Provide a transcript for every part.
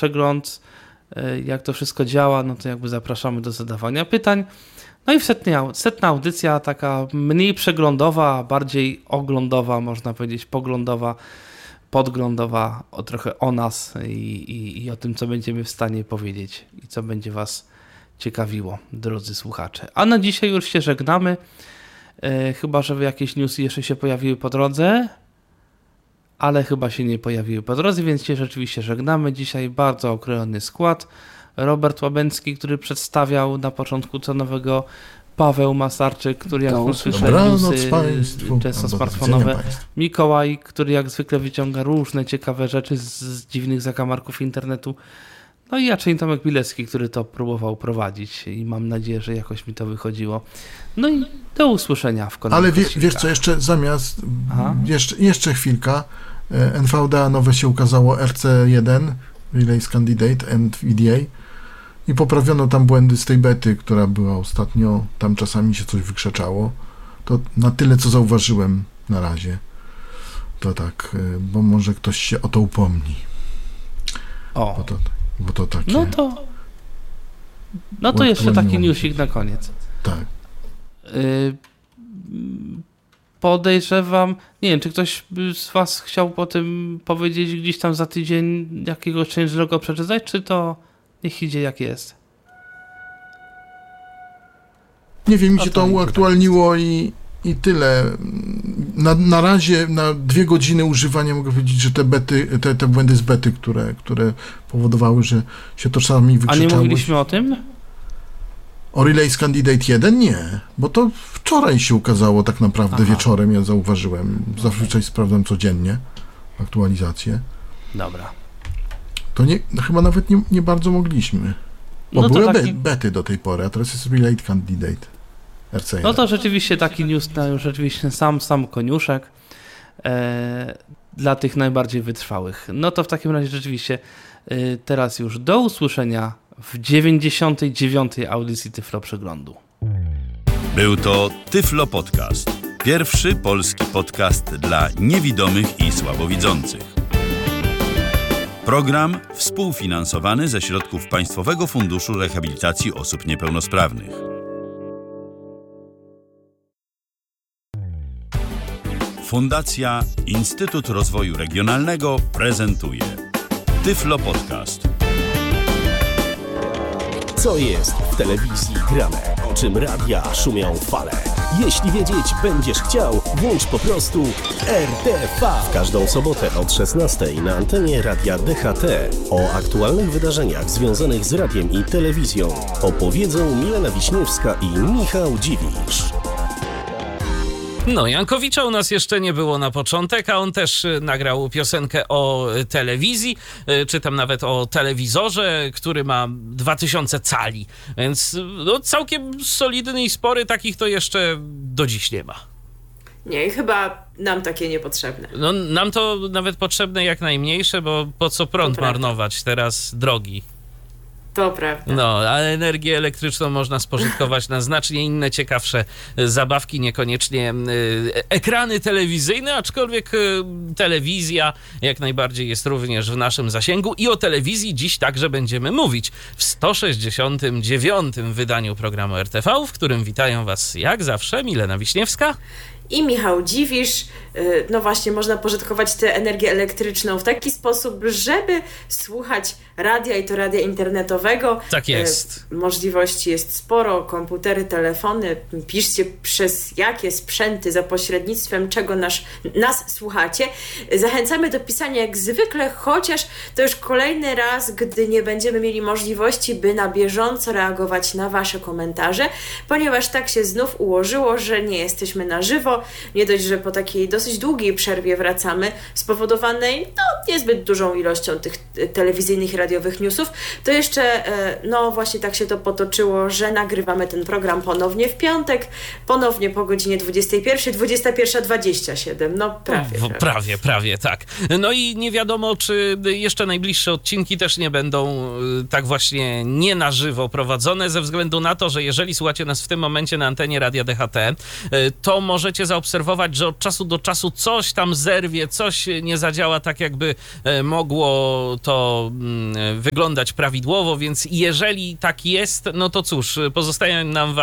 przegląd, jak to wszystko działa, no to jakby zapraszamy do zadawania pytań. No i setna audycja, taka mniej przeglądowa, bardziej oglądowa, można powiedzieć, poglądowa, podglądowa, trochę o nas i o tym, co będziemy w stanie powiedzieć i co będzie was ciekawiło, drodzy słuchacze. A na dzisiaj już się żegnamy, chyba że jakieś newsy jeszcze się pojawiły po drodze, ale chyba się nie pojawiły po drodze, więc się rzeczywiście żegnamy. Dzisiaj bardzo okrojony skład. Robert Łabęcki, który przedstawiał na początku co nowego, Paweł Masarczyk, który jak usłyszał newsy, często smartfonowe, Mikołaj, który jak zwykle wyciąga różne ciekawe rzeczy z dziwnych zakamarków internetu, no i Jacek Tomek Bilecki, który to próbował prowadzić i mam nadzieję, że jakoś mi to wychodziło. No i do usłyszenia w kolejnych odcinkach. Ale wiesz co, jeszcze zamiast, jeszcze chwilka, NVDA nowe się ukazało RC1, Relays Candidate and VDA, i poprawiono tam błędy z tej bety, która była ostatnio, tam czasami się coś wykrzeczało. To na tyle, co zauważyłem na razie. To tak, bo może ktoś się o to upomni. Bo to takie... No to jeszcze taki newsik na koniec. Tak. Podejrzewam, nie wiem, czy ktoś z was chciał po tym powiedzieć gdzieś tam za tydzień jakiegoś change'ego przeczytać, czy to niech idzie jak jest? Nie wiem, mi się to uaktualniło i tyle. Na razie, na 2 godziny używania mogę powiedzieć, że te błędy z bety, które powodowały, że się to czasami wykrzyczało. A nie mówiliśmy o tym? O Relays Candidate 1 nie, bo to wczoraj się ukazało tak naprawdę wieczorem, ja zauważyłem. Zazwyczaj sprawdzam codziennie aktualizację. Dobra. To chyba nawet nie bardzo mogliśmy. Bo były bety do tej pory, a teraz jest Relay Candidate RC1. No to rzeczywiście taki news, rzeczywiście sam koniuszek dla tych najbardziej wytrwałych. No to w takim razie rzeczywiście teraz już do usłyszenia w 99. audycji Tyflo Przeglądu. Był to Tyflo Podcast. Pierwszy polski podcast dla niewidomych i słabowidzących. Program współfinansowany ze środków Państwowego Funduszu Rehabilitacji Osób Niepełnosprawnych. Fundacja Instytut Rozwoju Regionalnego prezentuje Tyflo Podcast. Co jest w telewizji grane? O czym radia szumią fale? Jeśli wiedzieć będziesz chciał, włącz po prostu RTV. W każdą sobotę od 16 na antenie Radia DHT o aktualnych wydarzeniach związanych z radiem i telewizją opowiedzą Milena Wiśniewska i Michał Dziwisz. No, Jankowicza u nas jeszcze nie było na początek, a on też nagrał piosenkę o telewizji, czy tam nawet o telewizorze, który ma 2000 cali, więc no, całkiem solidny i spory, takich to jeszcze do dziś nie ma. Nie, chyba nam takie niepotrzebne. No, nam to nawet potrzebne jak najmniejsze, bo po co prąd marnować teraz drogi? To prawda. No, a energię elektryczną można spożytkować na znacznie inne, ciekawsze zabawki, niekoniecznie ekrany telewizyjne, aczkolwiek telewizja jak najbardziej jest również w naszym zasięgu i o telewizji dziś także będziemy mówić w 169. wydaniu programu RTV, w którym witają was jak zawsze Milena Wiśniewska i Michał Dziwisz. No właśnie, można pożytkować tę energię elektryczną w taki sposób, żeby słuchać radia i to radia internetowego. Tak jest. Możliwości jest sporo, komputery, telefony. Piszcie przez jakie sprzęty, za pośrednictwem czego nas słuchacie. Zachęcamy do pisania jak zwykle, chociaż to już kolejny raz, gdy nie będziemy mieli możliwości, by na bieżąco reagować na wasze komentarze, ponieważ tak się znów ułożyło, że nie jesteśmy na żywo. Nie dość, że po takiej dosyć długiej przerwie wracamy, spowodowanej niezbyt dużą ilością tych telewizyjnych i radiowych newsów, to jeszcze właśnie tak się to potoczyło, że nagrywamy ten program ponownie w piątek, ponownie po godzinie 21, 21:27, Prawie, tak. No i nie wiadomo, czy jeszcze najbliższe odcinki też nie będą tak właśnie nie na żywo prowadzone, ze względu na to, że jeżeli słuchacie nas w tym momencie na antenie Radia DHT, to możecie możecie zaobserwować, że od czasu do czasu coś tam zerwie, coś nie zadziała tak, jakby mogło to wyglądać prawidłowo, więc jeżeli tak jest, no to cóż, pozostaje nam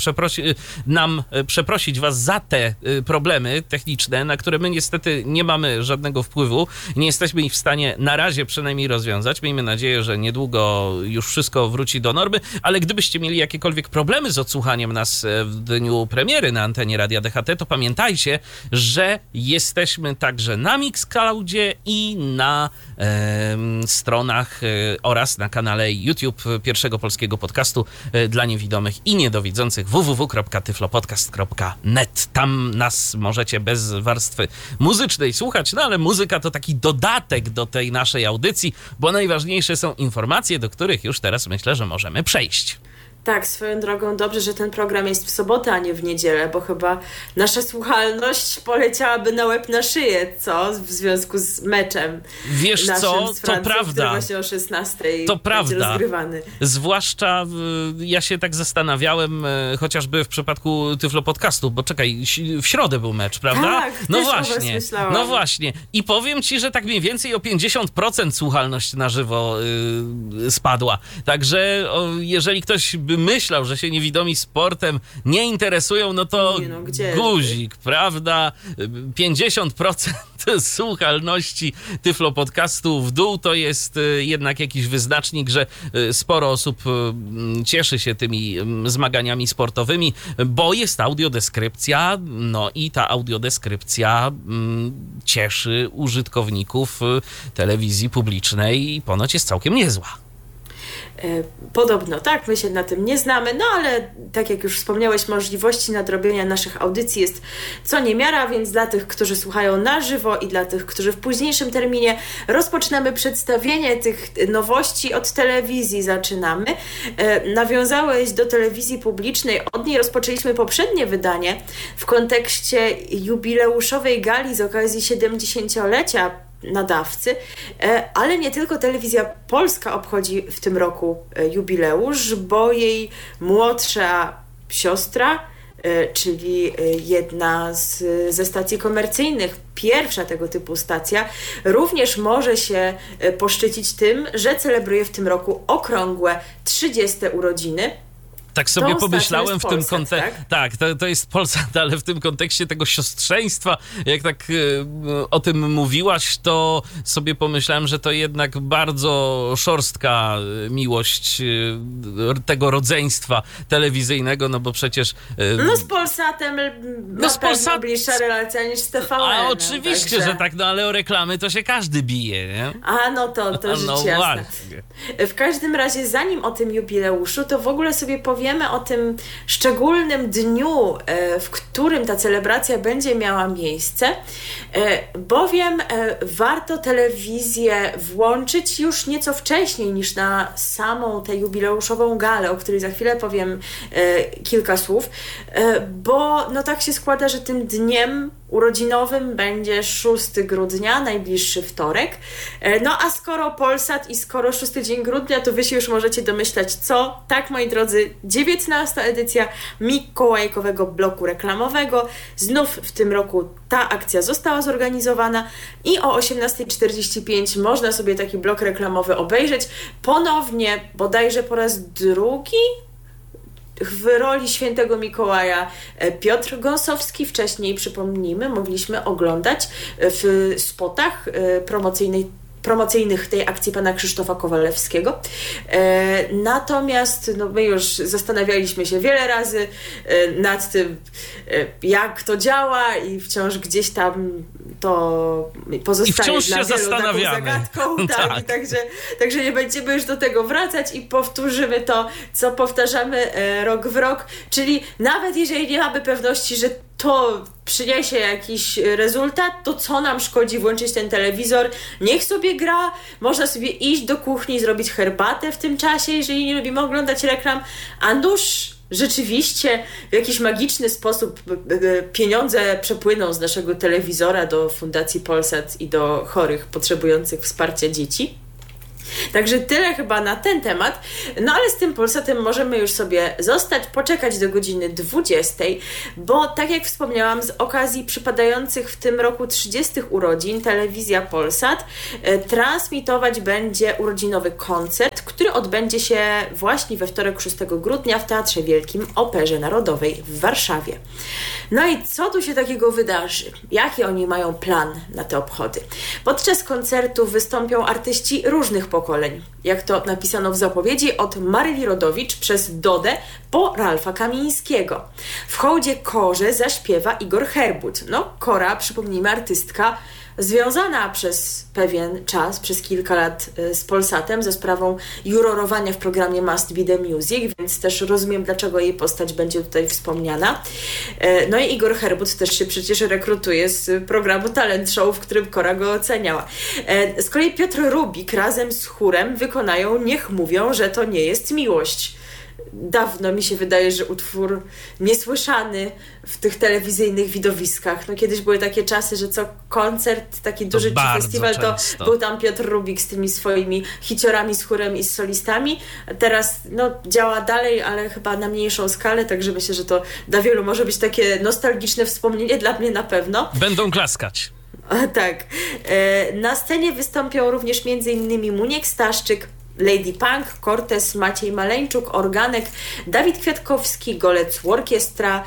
przeprosić was za te problemy techniczne, na które my niestety nie mamy żadnego wpływu, nie jesteśmy ich w stanie na razie przynajmniej rozwiązać. Miejmy nadzieję, że niedługo już wszystko wróci do normy, ale gdybyście mieli jakiekolwiek problemy z odsłuchaniem nas w dniu premiery na antenie Radia DHT, to pamiętajcie, że jesteśmy także na Mixcloudzie i na stronach oraz na kanale YouTube pierwszego polskiego podcastu dla niewidomych i niedowidzących www.tyflopodcast.net. Tam nas możecie bez warstwy muzycznej słuchać, no ale muzyka to taki dodatek do tej naszej audycji, bo najważniejsze są informacje, do których już teraz myślę, że możemy przejść. Tak, swoją drogą dobrze, że ten program jest w sobotę, a nie w niedzielę, bo chyba nasza słuchalność poleciałaby na łeb na szyję, co? W związku z meczem. Wiesz co, to prawda. Który właśnie o 16:00 to prawda. rozgrywany. Zwłaszcza ja się tak zastanawiałem, chociażby w przypadku Tyflo Podcastu, bo czekaj, w środę był mecz, prawda? Tak, no właśnie. No właśnie. I powiem ci, że tak mniej więcej o 50% słuchalność na żywo spadła. Także jeżeli ktoś by myślał, że się niewidomi sportem nie interesują, no to guzik, prawda? 50% słuchalności Tyflo Podcastu w dół to jest jednak jakiś wyznacznik, że sporo osób cieszy się tymi zmaganiami sportowymi, bo jest audiodeskrypcja, no i ta audiodeskrypcja cieszy użytkowników telewizji publicznej i ponoć jest całkiem niezła. Podobno tak, my się na tym nie znamy, no ale tak jak już wspomniałeś, możliwości nadrobienia naszych audycji jest co niemiara, więc dla tych, którzy słuchają na żywo i dla tych, którzy w późniejszym terminie rozpoczynamy przedstawienie tych nowości od telewizji. Zaczynamy. Nawiązałeś do telewizji publicznej, od niej rozpoczęliśmy poprzednie wydanie w kontekście jubileuszowej gali z okazji 70-lecia nadawcy, ale nie tylko Telewizja Polska obchodzi w tym roku jubileusz, bo jej młodsza siostra, czyli jedna ze stacji komercyjnych, pierwsza tego typu stacja, również może się poszczycić tym, że celebruje w tym roku okrągłe 30. urodziny. Tak sobie pomyślałem w tym kontekście. Tak, to jest Polsat, ale w tym kontekście tego siostrzeństwa, jak tak o tym mówiłaś, to sobie pomyślałem, że to jednak bardzo szorstka miłość tego rodzeństwa telewizyjnego, no bo przecież... No z Polsatem z Polsat bliższa relacja niż z TVN. A oczywiście, także... że tak, no ale o reklamy to się każdy bije, nie? A no to rzecz no jasna. Właśnie. W każdym razie, zanim o tym jubileuszu, to w ogóle sobie powiemy o tym szczególnym dniu, w którym ta celebracja będzie miała miejsce, bowiem warto telewizję włączyć już nieco wcześniej niż na samą tę jubileuszową galę, o której za chwilę powiem kilka słów, bo no tak się składa, że tym dniem urodzinowym będzie 6 grudnia, najbliższy wtorek. No a skoro Polsat i skoro 6 dzień grudnia, to wy się już możecie domyślać co. Tak, moi drodzy, 19. edycja mikołajkowego bloku reklamowego. Znów w tym roku ta akcja została zorganizowana i o 18:45 można sobie taki blok reklamowy obejrzeć. Ponownie, bodajże po raz drugi, w roli świętego Mikołaja Piotr Gąsowski. Wcześniej, przypomnijmy, mogliśmy oglądać w spotach promocyjnych tej akcji pana Krzysztofa Kowalewskiego. Natomiast no, my już zastanawialiśmy się wiele razy nad tym, jak to działa i wciąż gdzieś tam to pozostaje dla wielu taką zagadką. Tak. Także nie będziemy już do tego wracać i powtórzymy to, co powtarzamy rok w rok, czyli nawet jeżeli nie mamy pewności, że to przyniesie jakiś rezultat, to co nam szkodzi włączyć ten telewizor? Niech sobie gra, można sobie iść do kuchni, zrobić herbatę w tym czasie, jeżeli nie lubimy oglądać reklam, a nuż rzeczywiście w jakiś magiczny sposób pieniądze przepłyną z naszego telewizora do Fundacji Polsat i do chorych potrzebujących wsparcia dzieci. Także tyle chyba na ten temat. No ale z tym Polsatem możemy już sobie zostać, poczekać do godziny 20, bo tak jak wspomniałam, z okazji przypadających w tym roku 30 urodzin telewizja Polsat transmitować będzie urodzinowy koncert, który odbędzie się właśnie we wtorek 6 grudnia w Teatrze Wielkim Operze Narodowej w Warszawie. No i co tu się takiego wydarzy? Jaki oni mają plan na te obchody? Podczas koncertu wystąpią artyści różnych pokoleń. Jak to napisano w zapowiedzi, od Maryli Rodowicz przez Dodę po Ralfa Kamińskiego. W hołdzie Korze zaśpiewa Igor Herbut. No, Kora, przypomnijmy, artystka związana przez pewien czas, przez kilka lat z Polsatem za sprawą jurorowania w programie Must Be The Music, więc też rozumiem, dlaczego jej postać będzie tutaj wspomniana. No i Igor Herbut też się przecież rekrutuje z programu Talent Show, w którym Kora go oceniała. Z kolei Piotr Rubik razem z chórem wykonają Niech mówią, że to nie jest miłość. Dawno mi się wydaje, że utwór niesłyszany w tych telewizyjnych widowiskach. No kiedyś były takie czasy, że co koncert, taki duży festiwal, to był tam Piotr Rubik z tymi swoimi hiciorami, z chórem i z solistami. Teraz no, działa dalej, ale chyba na mniejszą skalę, także myślę, że to dla wielu może być takie nostalgiczne wspomnienie, dla mnie na pewno. Będą klaskać. Tak. Na scenie wystąpią również m.in. Muniek Staszczyk, Lady Punk, Cortez, Maciej Maleńczuk, Organek, Dawid Kwiatkowski, Golec Orkiestra,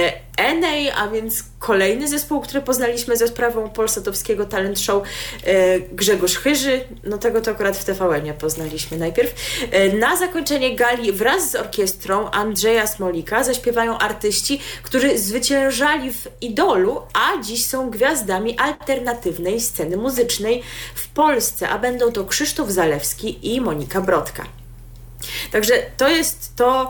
Enej, a więc kolejny zespół, który poznaliśmy ze sprawą polsatowskiego talent show, Grzegorz Chyży, no tego to akurat w TVN-ie poznaliśmy najpierw. Na zakończenie gali wraz z orkiestrą Andrzeja Smolika zaśpiewają artyści, którzy zwyciężali w Idolu, a dziś są gwiazdami alternatywnej sceny muzycznej w Polsce, a będą to Krzysztof Zalewski i Monika Brodka. Także to jest to,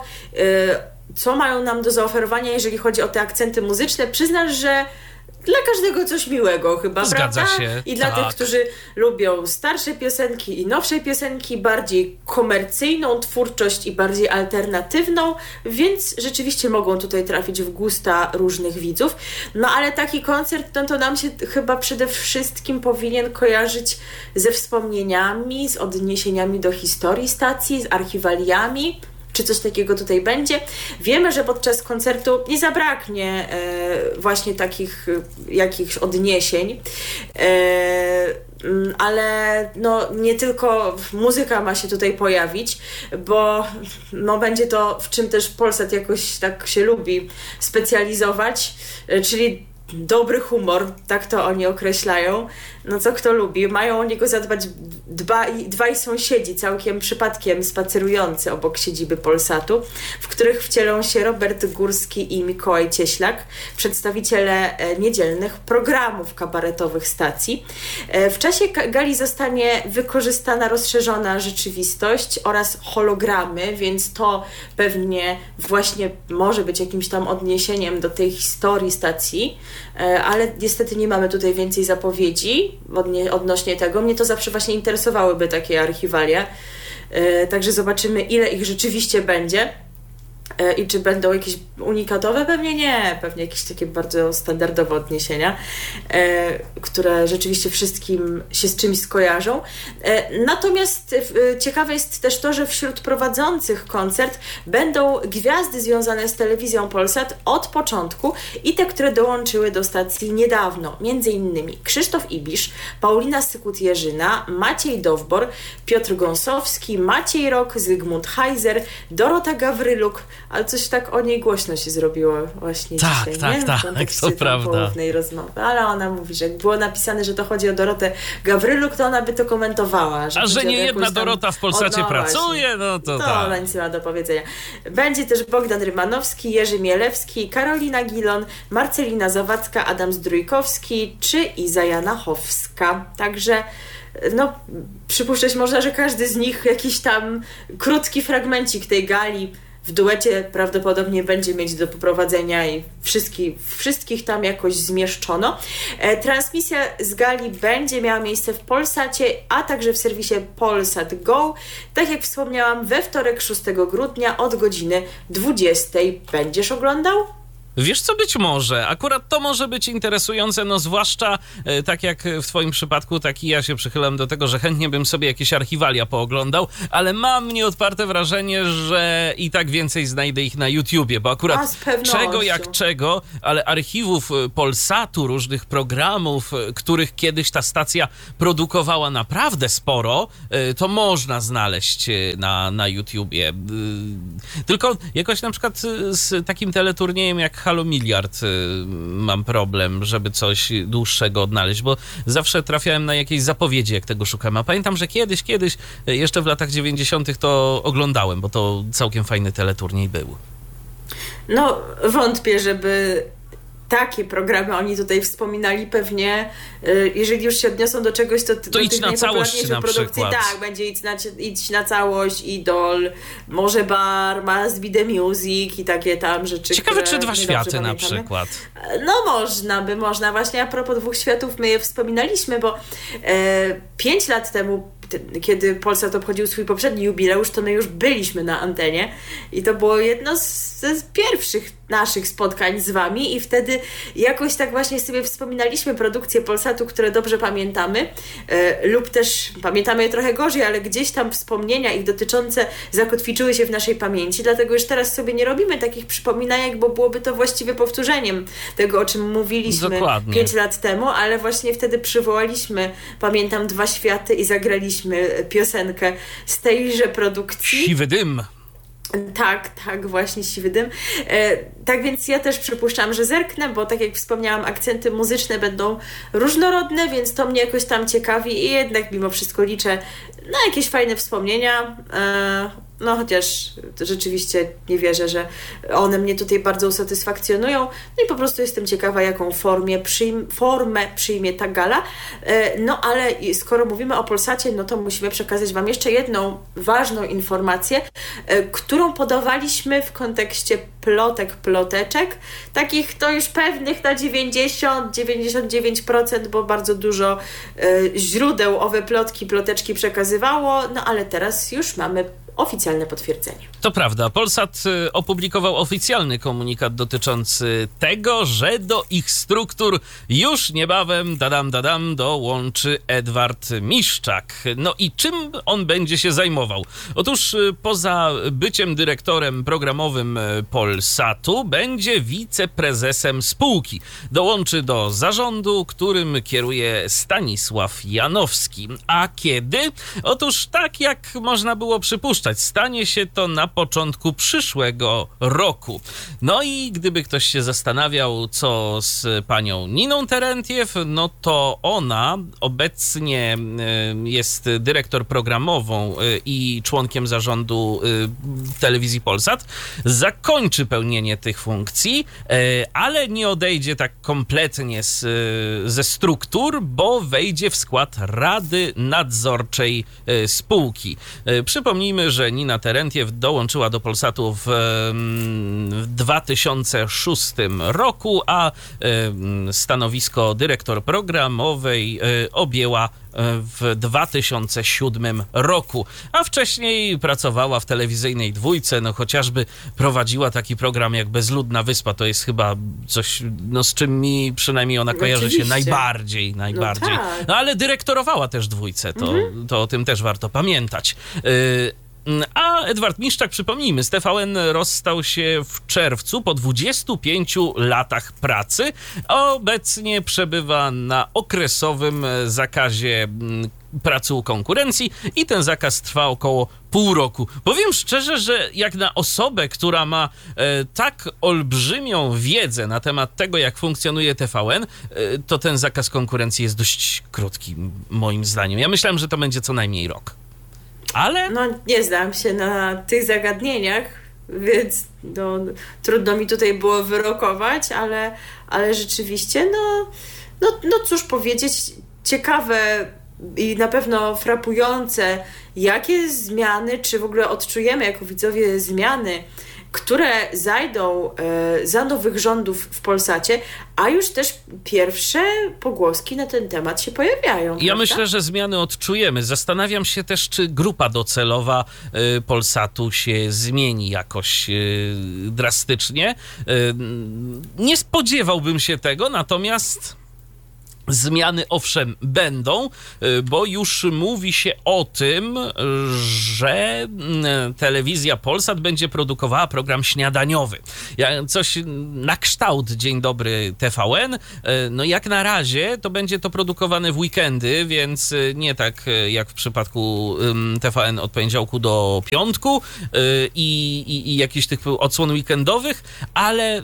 co mają nam do zaoferowania, jeżeli chodzi o te akcenty muzyczne. Przyznasz, że dla każdego coś miłego chyba, Zgadza prawda? się. I dla tych, którzy lubią starsze piosenki i nowsze piosenki, bardziej komercyjną twórczość i bardziej alternatywną, więc rzeczywiście mogą tutaj trafić w gusta różnych widzów. No ale taki koncert, no to nam się chyba przede wszystkim powinien kojarzyć ze wspomnieniami, z odniesieniami do historii stacji, z archiwaliami. Czy coś takiego tutaj będzie? Wiemy, że podczas koncertu nie zabraknie właśnie takich jakichś odniesień, ale no, nie tylko muzyka ma się tutaj pojawić, bo no, będzie to, w czym też Polsat jakoś tak się lubi specjalizować, czyli dobry humor, tak to oni określają. No co kto lubi, mają o niego zadbać dwaj sąsiedzi całkiem przypadkiem spacerujący obok siedziby Polsatu, w których wcielą się Robert Górski i Mikołaj Cieślak, przedstawiciele niedzielnych programów kabaretowych stacji. W czasie gali zostanie wykorzystana rozszerzona rzeczywistość oraz hologramy, więc to pewnie właśnie może być jakimś tam odniesieniem do tej historii stacji, ale niestety nie mamy tutaj więcej zapowiedzi odnośnie tego. Mnie to zawsze właśnie interesowałyby takie archiwalia, także zobaczymy, ile ich rzeczywiście będzie i czy będą jakieś unikatowe? Pewnie nie, pewnie jakieś takie bardzo standardowe odniesienia, które rzeczywiście wszystkim się z czymś skojarzą. Natomiast ciekawe jest też to, że wśród prowadzących koncert będą gwiazdy związane z telewizją Polsat od początku i te, które dołączyły do stacji niedawno, między innymi Krzysztof Ibisz, Paulina Sykut-Jerzyna, Maciej Dowbor, Piotr Gąsowski, Maciej Rok, Zygmunt Heiser, Dorota Gawryluk, ale coś tak o niej głośno się zrobiło właśnie dzisiaj, nie? Tak, to prawda. Poufnej rozmowy, ale ona mówi, że jak było napisane, że to chodzi o Dorotę Gawryluk, to ona by to komentowała. A że nie jedna Dorota w Polsacie pracuje, no to tak. Ona nic nie ma do powiedzenia. Będzie też Bogdan Rymanowski, Jerzy Mielewski, Karolina Gilon, Marcelina Zawadzka, Adam Zdrójkowski czy Iza Janachowska. Także no, przypuszczać można, że każdy z nich jakiś tam krótki fragmencik tej gali w duecie prawdopodobnie będzie mieć do poprowadzenia i wszystkich tam jakoś zmieszczono. Transmisja z gali będzie miała miejsce w Polsacie, a także w serwisie Polsat Go. Tak jak wspomniałam, we wtorek 6 grudnia od godziny 20. Będziesz oglądał? Wiesz co, być może. Akurat to może być interesujące, no zwłaszcza tak jak w twoim przypadku, tak i ja się przychylam do tego, że chętnie bym sobie jakieś archiwalia pooglądał, ale mam nieodparte wrażenie, że i tak więcej znajdę ich na YouTubie, bo akurat czego jak czego, ale archiwów Polsatu, różnych programów, których kiedyś ta stacja produkowała naprawdę sporo, to można znaleźć na YouTubie. Tylko jakoś na przykład z takim teleturniejem jak Halo Miliard mam problem, żeby coś dłuższego odnaleźć, bo zawsze trafiałem na jakieś zapowiedzi, jak tego szukałem. A pamiętam, że kiedyś, jeszcze w latach 90. to oglądałem, bo to całkiem fajny teleturniej był. No, wątpię, żeby takie programy oni tutaj wspominali pewnie, jeżeli już się odniosą do czegoś, to do idź tych na całość na produkcji. przykład. Tak, będzie idź na całość, Idol, może Bar, Must Be The Music i takie tam rzeczy. Ciekawe, czy Dwa Światy na przykład. No można. Właśnie a propos Dwóch Światów, my je wspominaliśmy, bo 5 lat temu, kiedy Polsat obchodził swój poprzedni jubileusz, to my już byliśmy na antenie i to było jedno z pierwszych naszych spotkań z wami i wtedy jakoś tak właśnie sobie wspominaliśmy produkcje Polsatu, które dobrze pamiętamy lub też pamiętamy je trochę gorzej, ale gdzieś tam wspomnienia ich dotyczące zakotwiczyły się w naszej pamięci, dlatego już teraz sobie nie robimy takich przypominajek, bo byłoby to właściwie powtórzeniem tego, o czym mówiliśmy Dokładnie. 5 lat temu, ale właśnie wtedy przywołaliśmy, pamiętam, Dwa Światy i zagraliśmy piosenkę z tejże produkcji. Siwy dym. Tak, właśnie Siwy dym. Tak więc ja też przypuszczam, że zerknę, bo tak jak wspomniałam, akcenty muzyczne będą różnorodne, więc to mnie jakoś tam ciekawi i jednak mimo wszystko liczę na jakieś fajne wspomnienia. No chociaż rzeczywiście nie wierzę, że one mnie tutaj bardzo usatysfakcjonują. No i po prostu jestem ciekawa, jaką formę przyjmie ta gala. No ale skoro mówimy o Polsacie, no to musimy przekazać wam jeszcze jedną ważną informację, którą podawaliśmy w kontekście ploteczek, takich to już pewnych na 90-99%, bo bardzo dużo źródeł owe ploteczki przekazywało, no ale teraz już mamy oficjalne potwierdzenie. To prawda. Polsat opublikował oficjalny komunikat dotyczący tego, że do ich struktur już niebawem dołączy Edward Miszczak. No i czym on będzie się zajmował? Otóż poza byciem dyrektorem programowym Polsatu będzie wiceprezesem spółki. Dołączy do zarządu, którym kieruje Stanisław Janowski. A kiedy? Otóż tak jak można było przypuszczać, stanie się to na początku przyszłego roku. No i gdyby ktoś się zastanawiał, co z panią Niną Terentiew, no to ona obecnie jest dyrektor programową i członkiem zarządu telewizji Polsat. Zakończy pełnienie tych funkcji, ale nie odejdzie tak kompletnie ze struktur, bo wejdzie w skład Rady Nadzorczej spółki. Przypomnijmy, że Nina Terentiew dołączyła do Polsatu w 2006 roku, a stanowisko dyrektor programowej objęła w 2007 roku, a wcześniej pracowała w telewizyjnej dwójce, no chociażby prowadziła taki program jak Bezludna Wyspa, to jest chyba coś, no z czym mi przynajmniej ona kojarzy się najbardziej. No, tak. No ale dyrektorowała też dwójce, to o tym też warto pamiętać. A Edward Miszczak, przypomnijmy, z TVN rozstał się w czerwcu po 25 latach pracy. Obecnie przebywa na okresowym zakazie pracy u konkurencji i ten zakaz trwa około pół roku. Powiem szczerze, że jak na osobę, która ma tak olbrzymią wiedzę na temat tego, jak funkcjonuje TVN, to ten zakaz konkurencji jest dość krótki, moim zdaniem. Ja myślałem, że to będzie co najmniej rok. Ale? No nie znam się na tych zagadnieniach, więc no, trudno mi tutaj było wyrokować, ale rzeczywiście, no cóż powiedzieć, ciekawe i na pewno frapujące, jakie zmiany, czy w ogóle odczujemy jako widzowie zmiany które zajdą za nowych rządów w Polsacie, a już też pierwsze pogłoski na ten temat się pojawiają. Ja prawda? myślę, że zmiany odczujemy. Zastanawiam się też, czy grupa docelowa Polsatu się zmieni jakoś drastycznie. Nie spodziewałbym się tego, natomiast zmiany owszem będą, bo już mówi się o tym, że telewizja Polsat będzie produkowała program śniadaniowy. Coś na kształt Dzień Dobry TVN. No jak na razie to będzie to produkowane w weekendy, więc nie tak jak w przypadku TVN od poniedziałku do piątku i jakichś tych odsłon weekendowych, ale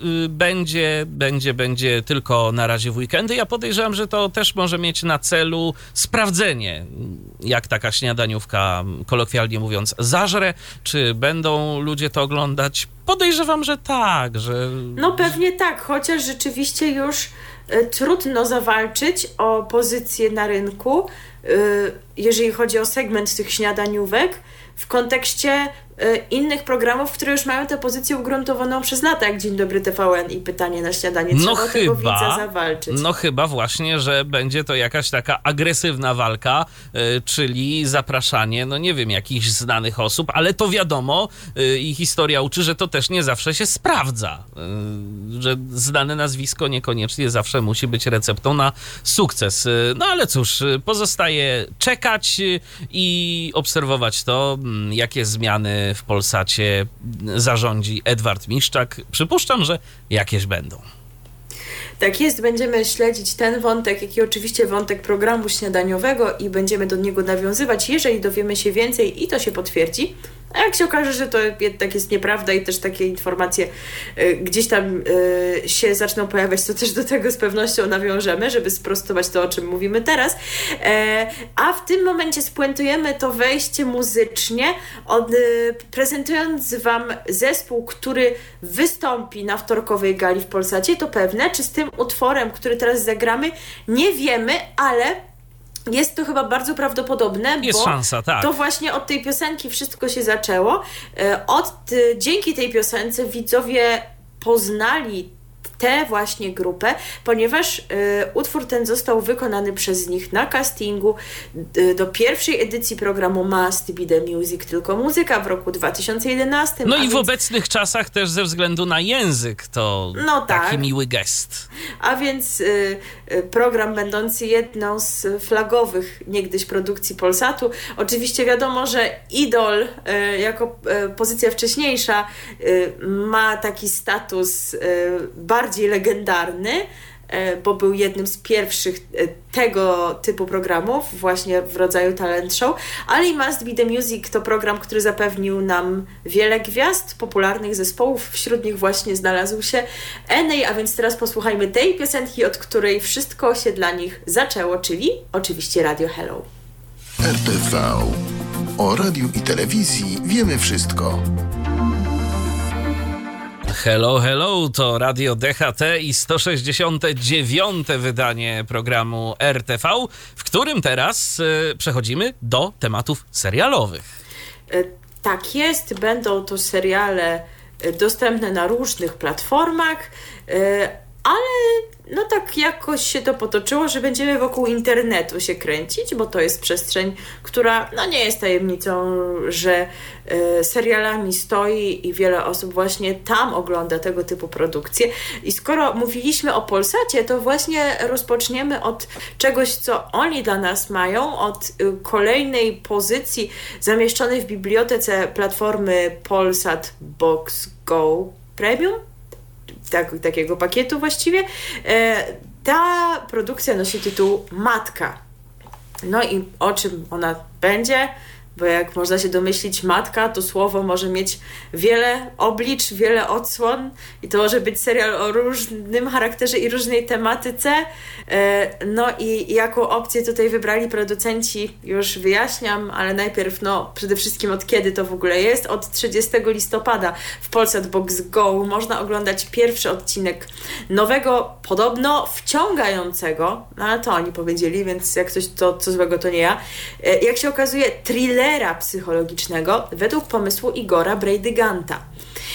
będzie tylko na razie w weekendy. Ja podejrzewam, że to też może mieć na celu sprawdzenie, jak taka śniadaniówka, kolokwialnie mówiąc, zażre, czy będą ludzie to oglądać. Podejrzewam, że tak, że... No pewnie tak, chociaż rzeczywiście już trudno zawalczyć o pozycję na rynku, jeżeli chodzi o segment tych śniadaniówek, w kontekście innych programów, które już mają tę pozycję ugruntowaną przez lata, jak Dzień Dobry TVN i Pytanie na śniadanie. Trzeba tego widza zawalczyć. No chyba właśnie, że będzie to jakaś taka agresywna walka, czyli zapraszanie, no nie wiem, jakichś znanych osób, ale to wiadomo i historia uczy, że to też nie zawsze się sprawdza, że znane nazwisko niekoniecznie zawsze musi być receptą na sukces. No ale cóż, pozostaje czekać i obserwować to, jakie zmiany w Polsacie zarządzi Edward Miszczak. Przypuszczam, że jakieś będą. Tak jest, będziemy śledzić ten wątek, jak i oczywiście wątek programu śniadaniowego i będziemy do niego nawiązywać, jeżeli dowiemy się więcej i to się potwierdzi. A jak się okaże, że to jednak jest nieprawda i też takie informacje gdzieś tam się zaczną pojawiać, to też do tego z pewnością nawiążemy, żeby sprostować to, o czym mówimy teraz. A w tym momencie spuentujemy to wejście muzycznie, prezentując Wam zespół, który wystąpi na wtorkowej gali w Polsacie. To pewne, czy z tym utworem, który teraz zagramy, nie wiemy, ale jest to chyba bardzo prawdopodobne, jest bo szansa, tak. To właśnie od tej piosenki wszystko się zaczęło. Dzięki tej piosence widzowie poznali tę właśnie grupę, ponieważ utwór ten został wykonany przez nich na castingu do pierwszej edycji programu Must Be The Music, tylko muzyka w roku 2011. No i w obecnych czasach też ze względu na język to taki miły gest. A więc program będący jedną z flagowych niegdyś produkcji Polsatu. Oczywiście wiadomo, że Idol jako pozycja wcześniejsza ma taki status bardziej legendarny, bo był jednym z pierwszych tego typu programów, właśnie w rodzaju talent show, ale i Must Be The Music to program, który zapewnił nam wiele gwiazd, popularnych zespołów, wśród nich właśnie znalazł się Enej, a więc teraz posłuchajmy tej piosenki, od której wszystko się dla nich zaczęło, czyli oczywiście Radio Hello. RTV. O radiu i telewizji wiemy wszystko. Hello, hello, to Radio DHT i 169. wydanie programu RTV, w którym teraz przechodzimy do tematów serialowych. Tak jest, będą to seriale dostępne na różnych platformach, ale no tak jakoś się to potoczyło, że będziemy wokół internetu się kręcić, bo to jest przestrzeń, która no nie jest tajemnicą, że serialami stoi i wiele osób właśnie tam ogląda tego typu produkcje. I skoro mówiliśmy o Polsacie, to właśnie rozpoczniemy od czegoś, co oni dla nas mają, od kolejnej pozycji zamieszczonej w bibliotece platformy Polsat Box Go Premium, takiego pakietu właściwie. Ta produkcja nosi tytuł Matka. No i o czym ona będzie? Bo jak można się domyślić, matka to słowo może mieć wiele oblicz, wiele odsłon i to może być serial o różnym charakterze i różnej tematyce. No i jaką opcję tutaj wybrali producenci, już wyjaśniam, ale najpierw przede wszystkim od kiedy to w ogóle jest. Od 30 listopada w Polsat Box Go można oglądać pierwszy odcinek nowego, podobno wciągającego, no ale to oni powiedzieli, więc jak coś to co złego to nie ja. Jak się okazuje, thrillera psychologicznego według pomysłu Igora Brejdyganta.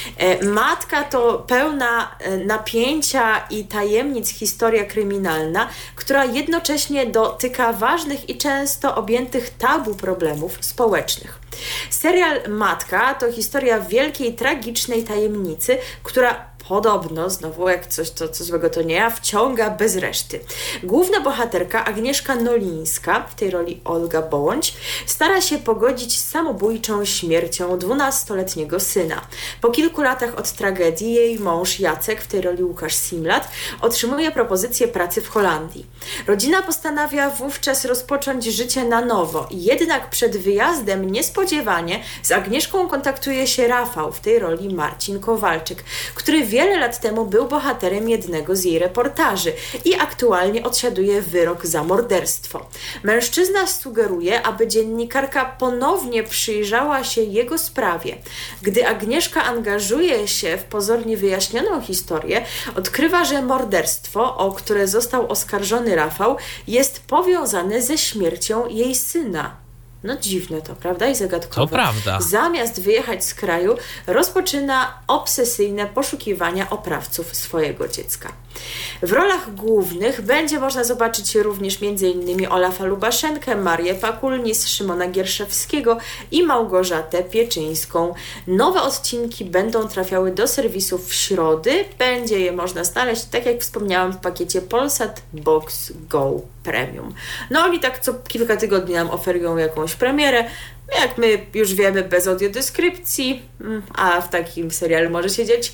Matka to pełna napięcia i tajemnic historia kryminalna, która jednocześnie dotyka ważnych i często objętych tabu problemów społecznych. Serial Matka to historia wielkiej, tragicznej tajemnicy, która podobno, znowu jak coś co złego to nie ja, wciąga bez reszty. Główna bohaterka Agnieszka Nolińska, w tej roli Olga Bołądź, stara się pogodzić z samobójczą śmiercią 12-letniego syna. Po kilku latach od tragedii jej mąż Jacek, w tej roli Łukasz Simlat, otrzymuje propozycję pracy w Holandii. Rodzina postanawia wówczas rozpocząć życie na nowo. Jednak przed wyjazdem niespodziewanie z Agnieszką kontaktuje się Rafał, w tej roli Marcin Kowalczyk, który wiele lat temu był bohaterem jednego z jej reportaży i aktualnie odsiaduje wyrok za morderstwo. Mężczyzna sugeruje, aby dziennikarka ponownie przyjrzała się jego sprawie. Gdy Agnieszka angażuje się w pozornie wyjaśnioną historię, odkrywa, że morderstwo, o które został oskarżony Rafał, jest powiązane ze śmiercią jej syna. No dziwne to, prawda? I zagadkowe. To prawda. Zamiast wyjechać z kraju, rozpoczyna obsesyjne poszukiwania oprawców swojego dziecka. W rolach głównych będzie można zobaczyć również m.in. Olafa Lubaszenkę, Marię Pakulnis, Szymona Gierszewskiego i Małgorzatę Pieczyńską. Nowe odcinki będą trafiały do serwisów w środy. Będzie je można znaleźć, tak jak wspomniałam, w pakiecie Polsat Box Go Premium. No oni tak co kilka tygodni nam oferują jakąś premierę. Jak my już wiemy, bez audiodeskrypcji, a w takim serialu może się dziać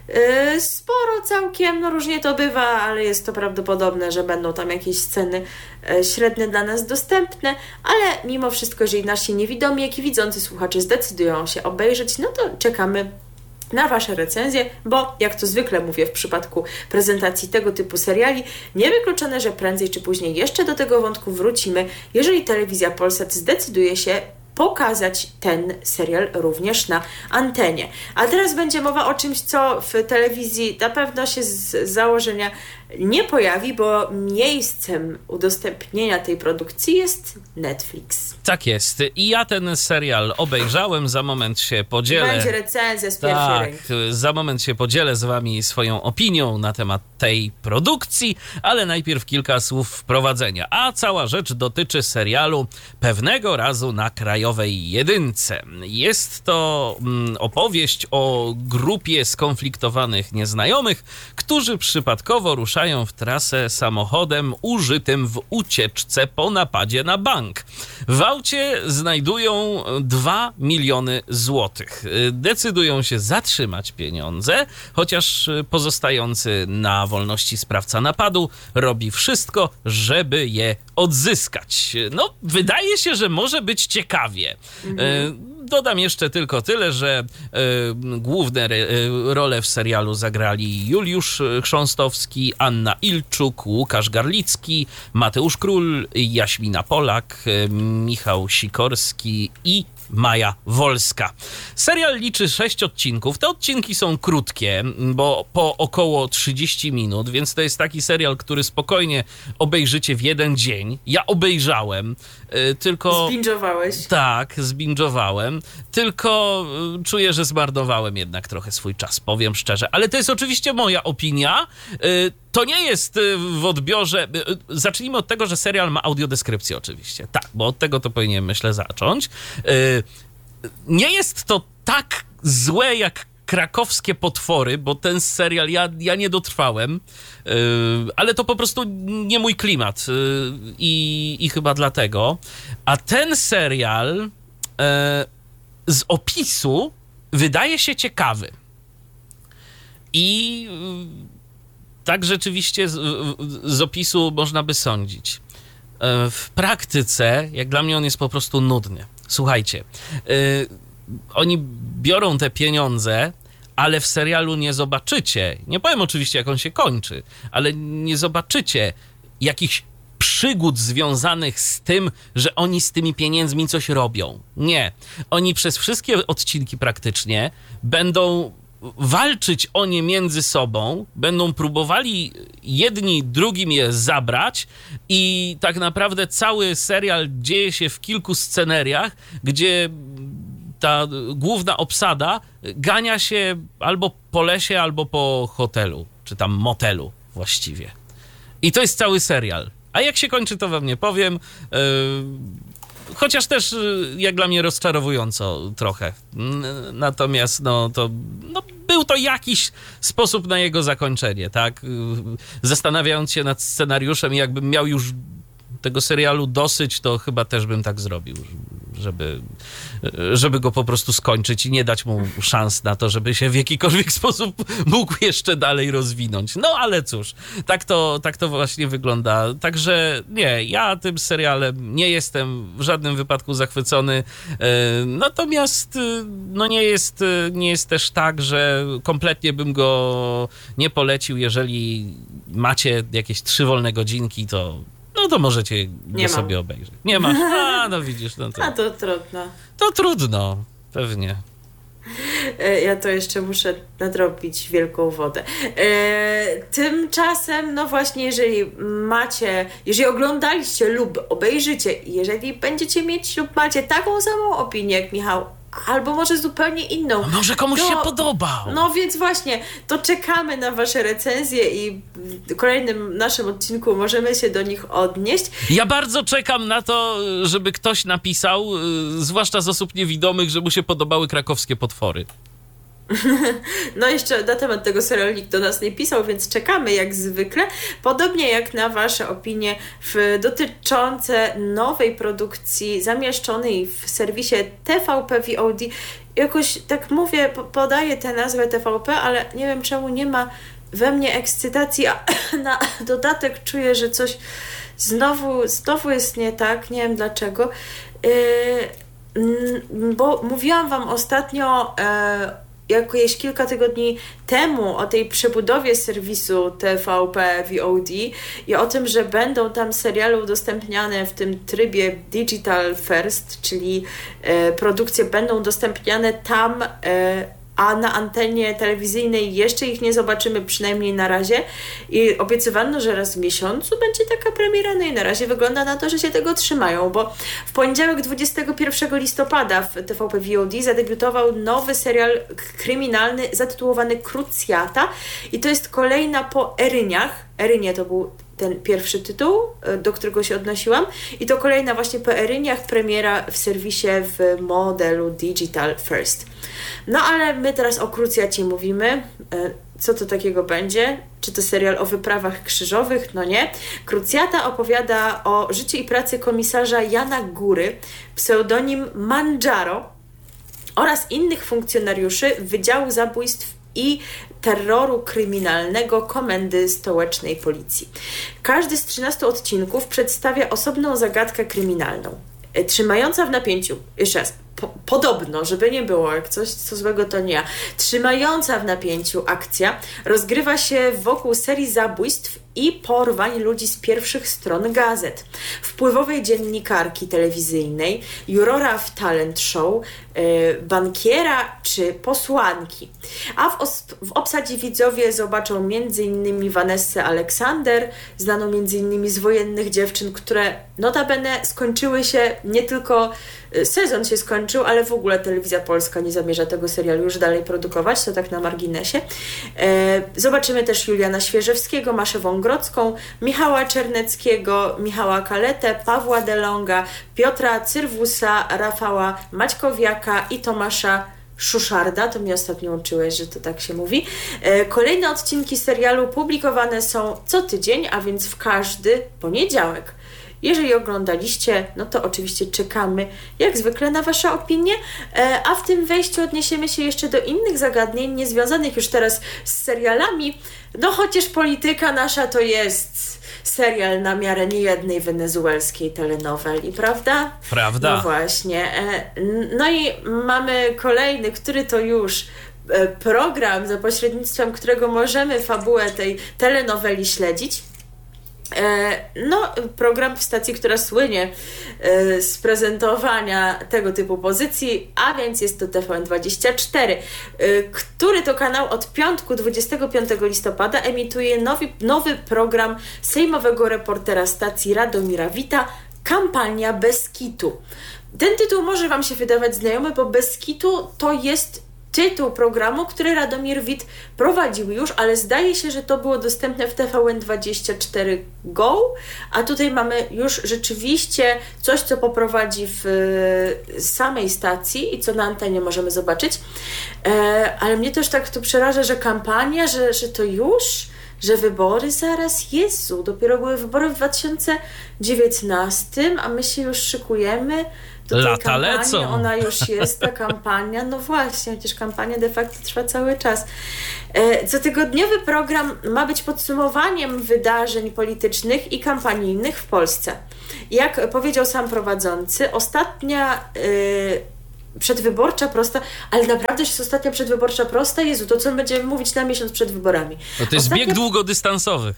sporo całkiem, no różnie to bywa, ale jest to prawdopodobne, że będą tam jakieś sceny średnie dla nas dostępne, ale mimo wszystko, jeżeli nasi niewidomi, jak i widzący słuchacze zdecydują się obejrzeć, no to czekamy na Wasze recenzje, bo jak to zwykle mówię w przypadku prezentacji tego typu seriali, niewykluczone, że prędzej czy później jeszcze do tego wątku wrócimy, jeżeli telewizja Polsat zdecyduje się pokazać ten serial również na antenie. A teraz będzie mowa o czymś, co w telewizji na pewno się z założenia nie pojawi, bo miejscem udostępnienia tej produkcji jest Netflix. Tak jest. I ja ten serial obejrzałem, za moment się podzielę. Będzie recenzja z pierwszej ręki. Za moment się podzielę z wami swoją opinią na temat tej produkcji, ale najpierw kilka słów wprowadzenia. A cała rzecz dotyczy serialu Pewnego razu na Krajowej Jedynce. Jest to opowieść o grupie skonfliktowanych nieznajomych, którzy przypadkowo ruszają w trasę samochodem użytym w ucieczce po napadzie na bank. W aucie znajdują 2 miliony złotych. Decydują się zatrzymać pieniądze, chociaż pozostający na wolności sprawca napadu robi wszystko, żeby je odzyskać. No, wydaje się, że może być ciekawie. Dodam jeszcze tylko tyle, że główne role w serialu zagrali Juliusz Chrząstowski, Anna Ilczuk, Łukasz Garlicki, Mateusz Król, Jaśmina Polak, Michał Sikorski i Maja Wolska. Serial liczy 6 odcinków. Te odcinki są krótkie, bo po około 30 minut, więc to jest taki serial, który spokojnie obejrzycie w jeden dzień. Ja obejrzałem, tylko... Zbingowałeś? Tak, zbingowałem. Tylko czuję, że zmarnowałem jednak trochę swój czas, powiem szczerze. Ale to jest oczywiście moja opinia. To nie jest w odbiorze... Zacznijmy od tego, że serial ma audiodeskrypcję oczywiście. Tak, bo od tego to powinienem, myślę, zacząć. Nie jest to tak złe jak Krakowskie potwory, bo ten serial ja nie dotrwałem, ale to po prostu nie mój klimat i chyba dlatego. A ten serial z opisu wydaje się ciekawy. I tak rzeczywiście z opisu można by sądzić. W praktyce, jak dla mnie, on jest po prostu nudny. Słuchajcie, oni biorą te pieniądze, ale w serialu nie zobaczycie, nie powiem oczywiście, jak on się kończy, ale nie zobaczycie jakichś przygód związanych z tym, że oni z tymi pieniędzmi coś robią. Nie. Oni przez wszystkie odcinki praktycznie będą walczyć o nie między sobą, będą próbowali jedni drugim je zabrać i tak naprawdę cały serial dzieje się w kilku sceneriach, gdzie ta główna obsada gania się albo po lesie, albo po hotelu, czy tam motelu właściwie. I to jest cały serial. A jak się kończy, to wam nie powiem. Chociaż też jak dla mnie rozczarowująco trochę. Natomiast był to jakiś sposób na jego zakończenie, tak? Zastanawiając się nad scenariuszem, jakbym miał już tego serialu dosyć, to chyba też bym tak zrobił, żeby go po prostu skończyć i nie dać mu szans na to, żeby się w jakikolwiek sposób mógł jeszcze dalej rozwinąć. No ale cóż, tak to właśnie wygląda. Także nie, ja tym serialem nie jestem w żadnym wypadku zachwycony. Natomiast nie jest też tak, że kompletnie bym go nie polecił. Jeżeli macie jakieś 3 wolne godzinki, to możecie go sobie obejrzeć. Nie masz? No widzisz. To trudno. To trudno, pewnie. Ja to jeszcze muszę nadrobić wielką wodę. Tymczasem, no właśnie, jeżeli oglądaliście lub obejrzycie, jeżeli będziecie mieć lub macie taką samą opinię jak Michał, albo może zupełnie inną. A może komuś się podobał. No więc właśnie, to czekamy na wasze recenzje i w kolejnym naszym odcinku możemy się do nich odnieść. Ja bardzo czekam na to, żeby ktoś napisał, zwłaszcza z osób niewidomych, że mu się podobały krakowskie potwory. No jeszcze na temat tego serialu nikt do nas nie pisał, więc czekamy jak zwykle. Podobnie jak na wasze opinie dotyczące nowej produkcji zamieszczonej w serwisie TVP VOD. Jakoś tak mówię, podaję tę nazwę TVP, ale nie wiem czemu nie ma we mnie ekscytacji, a na dodatek czuję, że coś znowu jest nie tak, nie wiem dlaczego. Bo mówiłam wam ostatnio jakieś kilka tygodni temu o tej przebudowie serwisu TVP VOD i o tym, że będą tam seriale udostępniane w tym trybie Digital First, czyli produkcje będą udostępniane tam, a na antenie telewizyjnej jeszcze ich nie zobaczymy, przynajmniej na razie. I obiecywano, że raz w miesiącu będzie taka premiera, no i na razie wygląda na to, że się tego trzymają, bo w poniedziałek 21 listopada w TVP VOD zadebiutował nowy serial kryminalny zatytułowany Krucjata i to jest kolejna po Eryniach. Erynie to był ten pierwszy tytuł, do którego się odnosiłam i to kolejna właśnie po Eryniach premiera w serwisie w modelu Digital First. No ale my teraz o Krucjacie mówimy. Co to takiego będzie? Czy to serial o wyprawach krzyżowych? No nie. Krucjata opowiada o życiu i pracy komisarza Jana Góry, pseudonim Mandżaro, oraz innych funkcjonariuszy Wydziału Zabójstw i Terroru Kryminalnego Komendy Stołecznej Policji. Każdy z 13 odcinków przedstawia osobną zagadkę kryminalną, trzymająca w napięciu, jeszcze raz, podobno, żeby nie było, jak coś co złego to nie ja, trzymająca w napięciu akcja rozgrywa się wokół serii zabójstw i porwań ludzi z pierwszych stron gazet, wpływowej dziennikarki telewizyjnej, jurora w talent show, bankiera czy posłanki. A w obsadzie widzowie zobaczą m.in. Vanessę Aleksander, znaną m.in. z Wojennych Dziewczyn, które notabene skończyły się, nie tylko sezon się skończył, ale w ogóle Telewizja Polska nie zamierza tego serialu już dalej produkować, to tak na marginesie. Zobaczymy też Juliana Świeżewskiego, Maszę Wągrodzką, Michała Czerneckiego, Michała Kaletę, Pawła Delonga, Piotra Cyrwusa, Rafała Maćkowiaka i Tomasza Szuszarda, to mnie ostatnio uczyłeś, że to tak się mówi. Kolejne odcinki serialu publikowane są co tydzień, a więc w każdy poniedziałek. Jeżeli oglądaliście, no to oczywiście czekamy jak zwykle na wasze opinie, a w tym wejściu odniesiemy się jeszcze do innych zagadnień, niezwiązanych już teraz z serialami, no chociaż polityka nasza to jest serial na miarę niejednej wenezuelskiej telenoweli, prawda? Prawda. No właśnie. No i mamy kolejny, który to już program, za pośrednictwem którego możemy fabułę tej telenoweli śledzić. No, program w stacji, która słynie z prezentowania tego typu pozycji, a więc jest to TVN24, który to kanał od piątku 25 listopada emituje nowy program sejmowego reportera stacji Radomira Wita, Kampania bez kitu. Ten tytuł może wam się wydawać znajomy, bo bez kitu to jest tytuł programu, który Radomir Wit prowadził już, ale zdaje się, że to było dostępne w TVN24 Go, a tutaj mamy już rzeczywiście coś, co poprowadzi w samej stacji i co na antenie możemy zobaczyć. Ale mnie też tak to przeraża, że kampania, że to już, że wybory zaraz, Jezu, dopiero były wybory w 2019, a my się już szykujemy do tej lata kampanii, lecą. ona już jest, ta kampania, no właśnie, chociaż kampania de facto trwa cały czas. Cotygodniowy program ma być podsumowaniem wydarzeń politycznych i kampanijnych w Polsce. Jak powiedział sam prowadzący, ostatnia przedwyborcza prosta, ale naprawdę jest ostatnia przedwyborcza prosta? Jezu, to co będziemy mówić na miesiąc przed wyborami? No to jest bieg długodystansowy.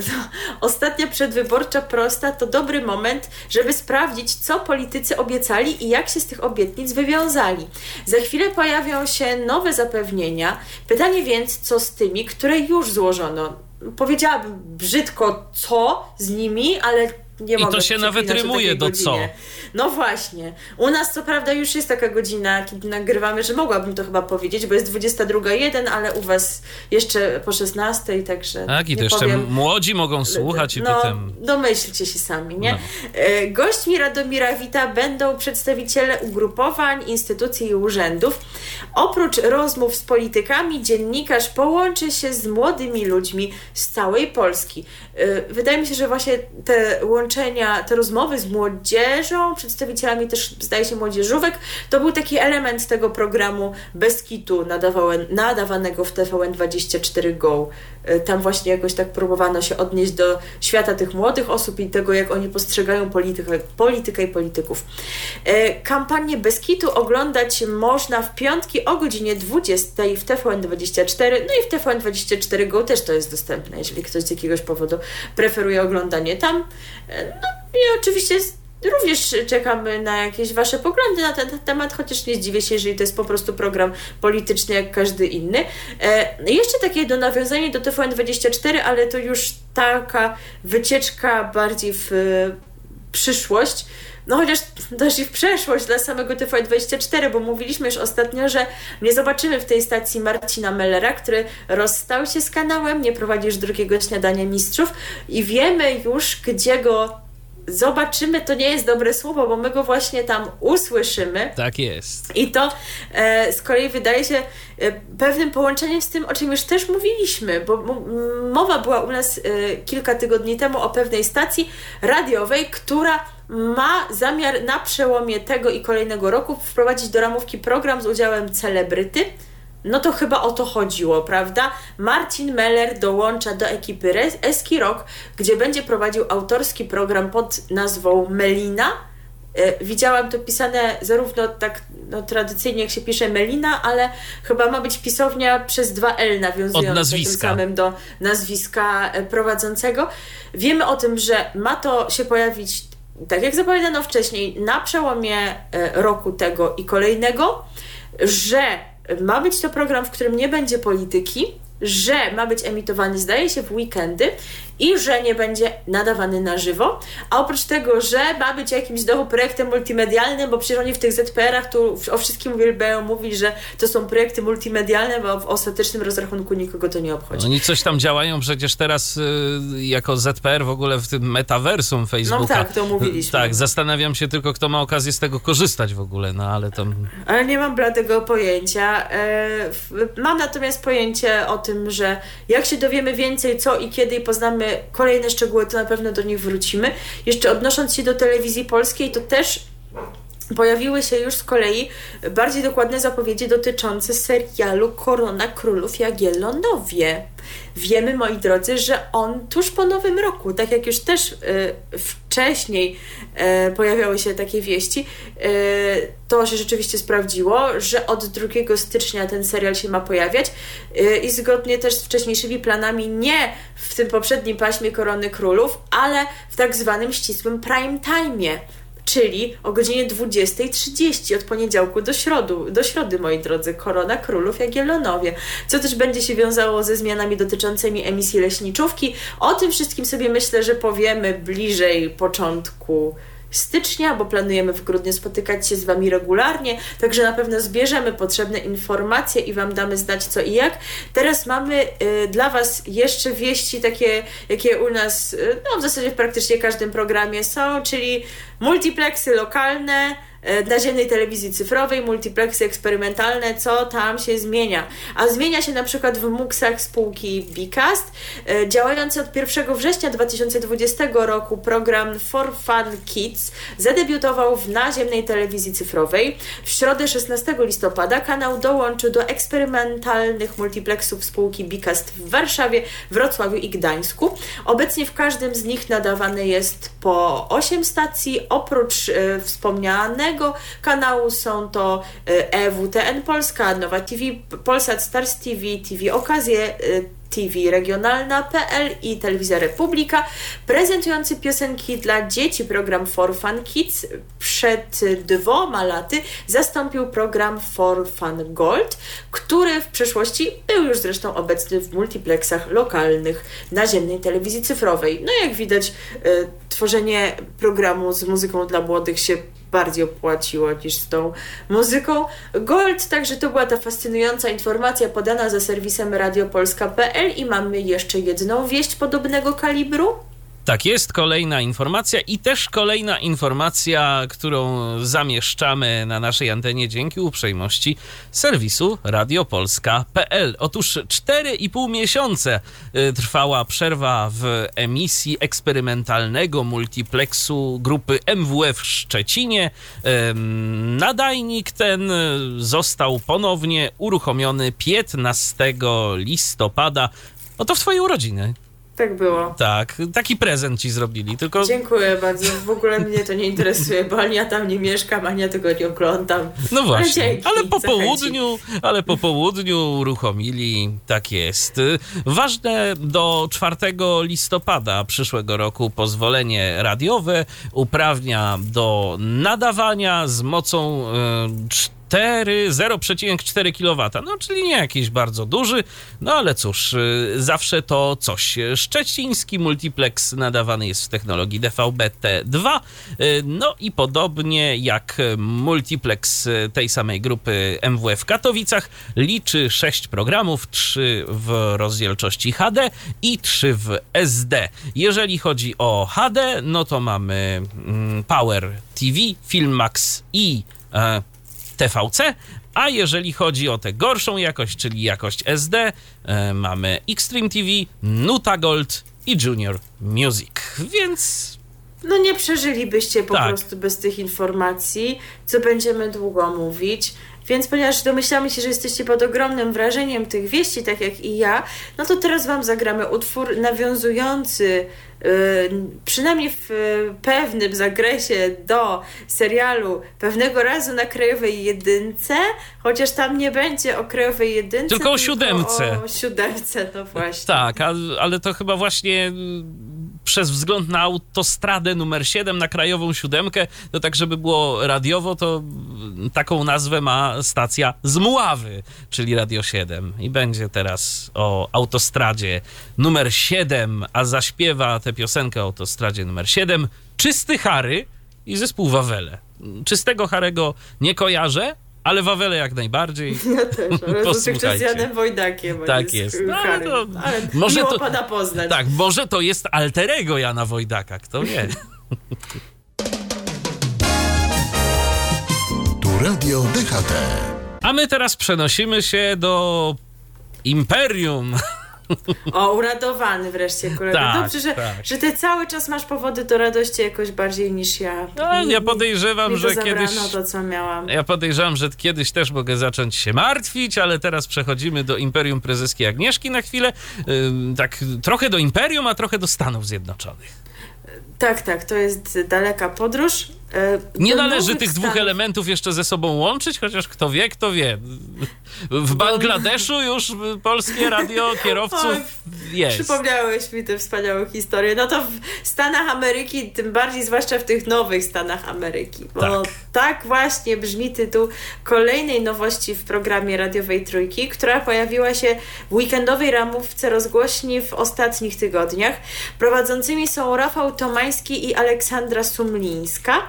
Ostatnia przedwyborcza prosta to dobry moment, żeby sprawdzić, co politycy obiecali i jak się z tych obietnic wywiązali. Za chwilę pojawią się nowe zapewnienia. Pytanie więc, co z tymi, które już złożono? Powiedziałabym brzydko, co z nimi, ale nie mogę. I to się nawet rymuje do co. No właśnie. U nas co prawda już jest taka godzina, kiedy nagrywamy, że mogłabym to chyba powiedzieć, bo jest 22:01, ale u was jeszcze po 16:00, także tak, i to jeszcze powiem. Młodzi mogą słuchać i potem... domyślcie się sami, nie? No. Gośćmi Radomira Wita będą przedstawiciele ugrupowań, instytucji i urzędów. Oprócz rozmów z politykami, dziennikarz połączy się z młodymi ludźmi z całej Polski. Wydaje mi się, że właśnie te łączenia, te rozmowy z młodzieżą, przedstawicielami też, zdaje się, młodzieżówek, to był taki element tego programu bez kitu nadawanego w TVN24 Go. Tam właśnie jakoś tak próbowano się odnieść do świata tych młodych osób i tego, jak oni postrzegają politykę i polityków. Kampanię bez kitu oglądać można w piątki o godzinie 20:00 w TVN24, no i w TVN24 Go też to jest dostępne, jeżeli ktoś z jakiegoś powodu preferuje oglądanie tam. No i oczywiście również czekamy na jakieś wasze poglądy na ten temat, chociaż nie zdziwię się, jeżeli to jest po prostu program polityczny jak każdy inny. Jeszcze takie jedno nawiązanie do TVN24, ale to już taka wycieczka bardziej w przyszłość, no chociaż też i w przeszłość dla samego TVN24, bo mówiliśmy już ostatnio, że nie zobaczymy w tej stacji Marcina Mellera, który rozstał się z kanałem, nie prowadzi już drugiego Śniadania Mistrzów i wiemy już, gdzie go zobaczymy. To nie jest dobre słowo, bo my go właśnie tam usłyszymy. Tak jest. I to z kolei wydaje się pewnym połączeniem z tym, o czym już też mówiliśmy, bo mowa była u nas kilka tygodni temu o pewnej stacji radiowej, która ma zamiar na przełomie tego i kolejnego roku wprowadzić do ramówki program z udziałem celebryty. No to chyba o to chodziło, prawda? Marcin Meller dołącza do ekipy Eski Rock, gdzie będzie prowadził autorski program pod nazwą Melina. Widziałam to pisane zarówno tak tradycyjnie, jak się pisze Melina, ale chyba ma być pisownia przez 2L nawiązująca tym samym do nazwiska prowadzącego. Wiemy o tym, że ma to się pojawić, tak jak zapowiadano wcześniej, na przełomie roku tego i kolejnego, że ma być to program, w którym nie będzie polityki, że ma być emitowany, zdaje się, w weekendy i że nie będzie nadawany na żywo, a oprócz tego, że ma być jakimś znowu projektem multimedialnym, bo przecież oni w tych ZPR-ach tu o wszystkim uwielbiają mówić, że to są projekty multimedialne, bo w ostatecznym rozrachunku nikogo to nie obchodzi. Oni coś tam działają przecież teraz jako ZPR w ogóle w tym metaversum Facebooka. No tak, to mówiliśmy. Tak, zastanawiam się tylko, kto ma okazję z tego korzystać w ogóle, no ale tam... Ale nie mam bladego pojęcia. Mam natomiast pojęcie o tym, że jak się dowiemy więcej, co i kiedy i poznamy kolejne szczegóły, to na pewno do nich wrócimy. Jeszcze odnosząc się do telewizji polskiej, to też pojawiły się już z kolei bardziej dokładne zapowiedzi dotyczące serialu Korona Królów Jagiellonowie. Wiemy, moi drodzy, że on tuż po Nowym Roku, tak jak już też wcześniej pojawiały się takie wieści, to się rzeczywiście sprawdziło, że od 2 stycznia ten serial się ma pojawiać i zgodnie też z wcześniejszymi planami nie w tym poprzednim paśmie Korony Królów, ale w tak zwanym ścisłym prime time'ie. Czyli o godzinie 20:30 od poniedziałku do środy, moi drodzy, Korona Królów Jagiellonowie. Co też będzie się wiązało ze zmianami dotyczącymi emisji leśniczówki. O tym wszystkim sobie myślę, że powiemy bliżej początku stycznia, bo planujemy w grudniu spotykać się z Wami regularnie, także na pewno zbierzemy potrzebne informacje i Wam damy znać co i jak. Teraz mamy dla Was jeszcze wieści takie, jakie u nas w zasadzie w praktycznie każdym programie są, czyli multiplexy lokalne, naziemnej telewizji cyfrowej, multiplexy eksperymentalne, co tam się zmienia. A zmienia się na przykład w MUX-ach spółki Bicast. Działający od 1 września 2020 roku program For Fun Kids zadebiutował w naziemnej telewizji cyfrowej. W środę 16 listopada kanał dołączył do eksperymentalnych multiplexów spółki Bicast w Warszawie, Wrocławiu i Gdańsku. Obecnie w każdym z nich nadawane jest po 8 stacji. Oprócz wspomnianego kanału są to EWTN Polska, Nowa TV, Polsat, Stars TV, TV Okazje, TV Regionalna.pl i Telewizja Republika. Prezentujący piosenki dla dzieci program For Fun Kids przed 2 laty zastąpił program For Fun Gold, który w przeszłości był już zresztą obecny w multiplexach lokalnych naziemnej telewizji cyfrowej. No jak widać, tworzenie programu z muzyką dla młodych się bardziej opłaciło niż z tą muzyką Gold. Także to była ta fascynująca informacja podana za serwisem radiopolska.pl i mamy jeszcze jedną wieść podobnego kalibru. Tak jest, kolejna informacja i też kolejna informacja, którą zamieszczamy na naszej antenie dzięki uprzejmości serwisu radiopolska.pl. Otóż 4,5 miesiące trwała przerwa w emisji eksperymentalnego multiplexu grupy MWF w Szczecinie. Nadajnik ten został ponownie uruchomiony 15 listopada. Oto w twojej urodziny. Tak było. Tak, taki prezent ci zrobili, tylko... Dziękuję bardzo, w ogóle mnie to nie interesuje, bo ani ja tam nie mieszkam, ani ja tego nie oglądam. No właśnie, dzięki, ale po południu uruchomili, tak jest. Ważne, do 4 listopada przyszłego roku pozwolenie radiowe uprawnia do nadawania z mocą 0,4 kW, no czyli nie jakiś bardzo duży, no ale cóż, zawsze to coś. Szczeciński multiplex nadawany jest w technologii DVB-T2, no i podobnie jak multiplex tej samej grupy MWF w Katowicach, liczy 6 programów, 3 w rozdzielczości HD i 3 w SD. Jeżeli chodzi o HD, no to mamy Power TV, Filmax i TVC, a jeżeli chodzi o tę gorszą jakość, czyli jakość SD, mamy Xtreme TV, Nuta Gold i Junior Music, więc... No nie przeżylibyście po Tak. prostu bez tych informacji, co będziemy długo mówić. Więc ponieważ domyślamy się, że jesteście pod ogromnym wrażeniem tych wieści, tak jak i ja, no to teraz wam zagramy utwór nawiązujący przynajmniej w pewnym zakresie do serialu Pewnego razu na Krajowej Jedynce, chociaż tam nie będzie o Krajowej Jedynce, Tylko o siódemce. O siódemce, no właśnie. Tak, ale to chyba właśnie przez wzgląd na autostradę numer 7 na Krajową Siódemkę, to tak żeby było radiowo, to taką nazwę ma stacja z Mławy, czyli Radio 7. I będzie teraz o autostradzie numer 7, a zaśpiewa tę piosenkę o autostradzie numer 7 Czysty Harry i zespół Wawele. Czystego Harego nie kojarzę, ale Wawele jak najbardziej. Ja też, ale Posłuchajcie. z Janem Wojdakiem. Tak jest. No, ale może miło to, pana poznać. Tak, może to jest alter ego Jana Wojdaka, kto wie. Tu Radio DHT. A my teraz przenosimy się do Imperium. O, uradowany wreszcie, kolega. Tak, Dobrze, tak. że ty cały czas masz powody do radości jakoś bardziej niż ja. No, ja podejrzewam, że kiedyś... to, co miałam. Ja podejrzewam, że kiedyś też mogę zacząć się martwić, ale teraz przechodzimy do Imperium Prezeski Agnieszki na chwilę. Tak trochę do Imperium, a trochę do Stanów Zjednoczonych. Tak, to jest daleka podróż. Nie Do należy nowych tych dwóch Stanów. elementów jeszcze ze sobą łączyć, chociaż kto wie. W Bangladeszu już polskie radio kierowców jest. Przypomniałeś mi tę wspaniałą historię. No to w Stanach Ameryki, tym bardziej zwłaszcza w tych nowych Stanach Ameryki. Bo tak właśnie brzmi tytuł kolejnej nowości w programie radiowej Trójki, która pojawiła się w weekendowej ramówce rozgłośni w ostatnich tygodniach. Prowadzącymi są Rafał Tomański Tomański i Aleksandra Sumlińska.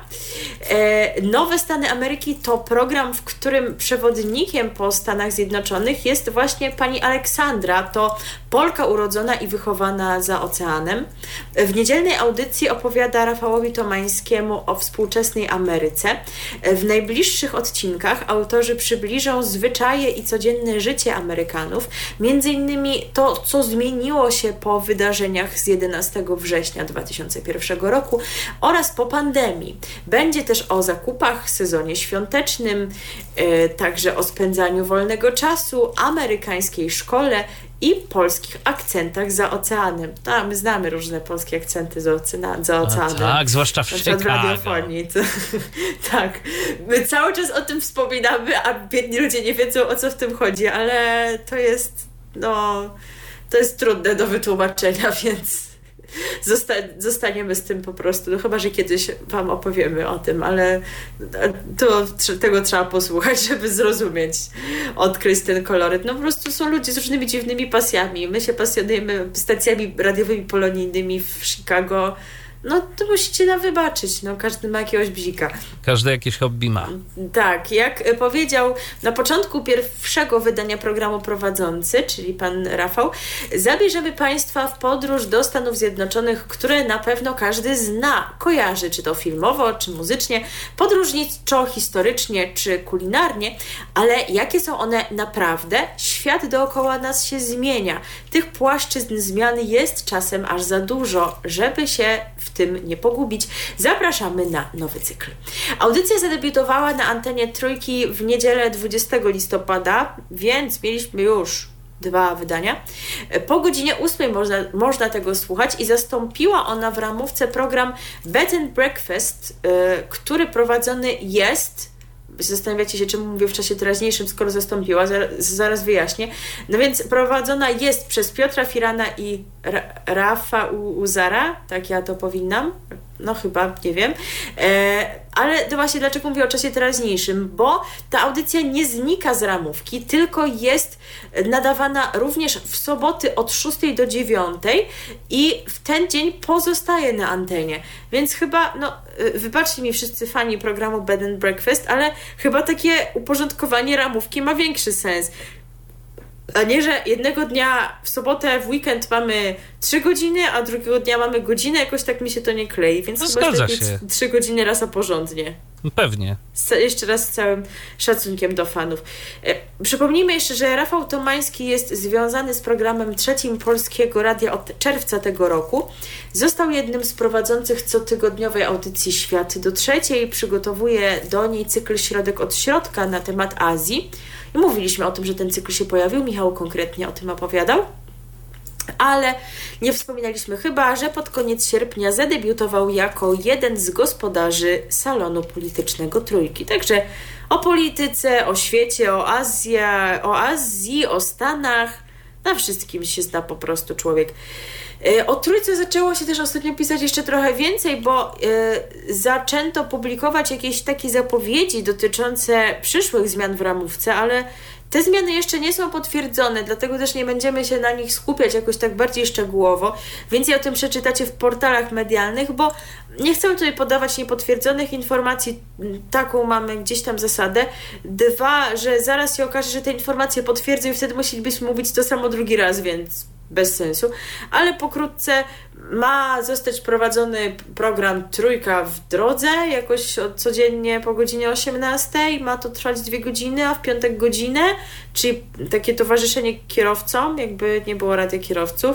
Nowe Stany Ameryki to program, w którym przewodnikiem po Stanach Zjednoczonych jest właśnie pani Aleksandra. To Polka urodzona i wychowana za oceanem. W niedzielnej audycji opowiada Rafałowi Tomańskiemu o współczesnej Ameryce. W najbliższych odcinkach autorzy przybliżą zwyczaje i codzienne życie Amerykanów, między innymi to, co zmieniło się po wydarzeniach z 11 września 2001 roku oraz po pandemii. Będzie też o zakupach, sezonie świątecznym, także o spędzaniu wolnego czasu, amerykańskiej szkole i polskich akcentach za oceanem. No, my znamy różne polskie akcenty za oceanem. Tak, zwłaszcza w Chicago. W radiofonii. Tak. My cały czas o tym wspominamy, a biedni ludzie nie wiedzą, o co w tym chodzi, ale to jest trudne do wytłumaczenia, więc zostaniemy z tym po prostu. No chyba, że kiedyś wam opowiemy o tym, ale tego trzeba posłuchać, żeby zrozumieć, odkryć ten koloryt. No po prostu są ludzie z różnymi dziwnymi pasjami. My się pasjonujemy stacjami radiowymi polonijnymi w Chicago. No to musicie nam wybaczyć, no każdy ma jakiegoś bzika. Każdy jakieś hobby ma. Tak, jak powiedział na początku pierwszego wydania programu prowadzący, czyli pan Rafał, zabierzemy Państwa w podróż do Stanów Zjednoczonych, które na pewno każdy zna, kojarzy, czy to filmowo, czy muzycznie, podróżniczo, historycznie, czy kulinarnie, ale jakie są one naprawdę? Świat dookoła nas się zmienia. Tych płaszczyzn zmiany jest czasem aż za dużo, żeby się w tym nie pogubić. Zapraszamy na nowy cykl. Audycja zadebiutowała na antenie Trójki w niedzielę 20 listopada, więc mieliśmy już 2 wydania. Po godzinie 8 można tego słuchać i zastąpiła ona w ramówce program Bed and Breakfast, który prowadzony jest... Zastanawiacie się, czemu mówię w czasie teraźniejszym, skoro zastąpiła, zaraz wyjaśnię. No więc prowadzona jest przez Piotra Firana i Rafa Uzara, tak ja to powinnam, no chyba, nie wiem, ale to właśnie dlaczego mówię o czasie teraźniejszym, bo ta audycja nie znika z ramówki, tylko jest nadawana również w soboty od 6 do 9 i w ten dzień pozostaje na antenie, więc chyba, no wybaczcie mi wszyscy fani programu Bed and Breakfast, ale chyba takie uporządkowanie ramówki ma większy sens. A nie, że jednego dnia w sobotę, w weekend mamy 3 godziny, a drugiego dnia mamy godzinę, jakoś tak mi się to nie klei, więc no chyba zgadza się. się. 3 godziny raz a porządnie. Pewnie. Jeszcze raz z całym szacunkiem do fanów. Przypomnijmy jeszcze, że Rafał Tomański jest związany z programem Trzecim Polskiego Radia od czerwca tego roku. Został jednym z prowadzących cotygodniowej audycji Świat do Trzeciej. Przygotowuje do niej cykl Środek od Środka na temat Azji. I mówiliśmy o tym, że ten cykl się pojawił. Michał konkretnie o tym opowiadał. Ale nie wspominaliśmy chyba, że pod koniec sierpnia zadebiutował jako jeden z gospodarzy salonu politycznego Trójki. Także o polityce, o świecie, o Azji, o Stanach, na wszystkim się zna po prostu człowiek. O Trójce zaczęło się też ostatnio pisać jeszcze trochę więcej, bo zaczęto publikować jakieś takie zapowiedzi dotyczące przyszłych zmian w ramówce, ale te zmiany jeszcze nie są potwierdzone, dlatego też nie będziemy się na nich skupiać jakoś tak bardziej szczegółowo. Więcej o tym przeczytacie w portalach medialnych, bo nie chcę tutaj podawać niepotwierdzonych informacji. Taką mamy gdzieś tam zasadę. 2, że zaraz się okaże, że te informacje potwierdzą i wtedy musielibyśmy mówić to samo drugi raz, więc bez sensu. Ale pokrótce ma zostać prowadzony program Trójka w drodze, jakoś codziennie po godzinie 18. Ma to trwać 2 godziny, a w piątek godzinę, czyli takie towarzyszenie kierowcom, jakby nie było radia kierowców.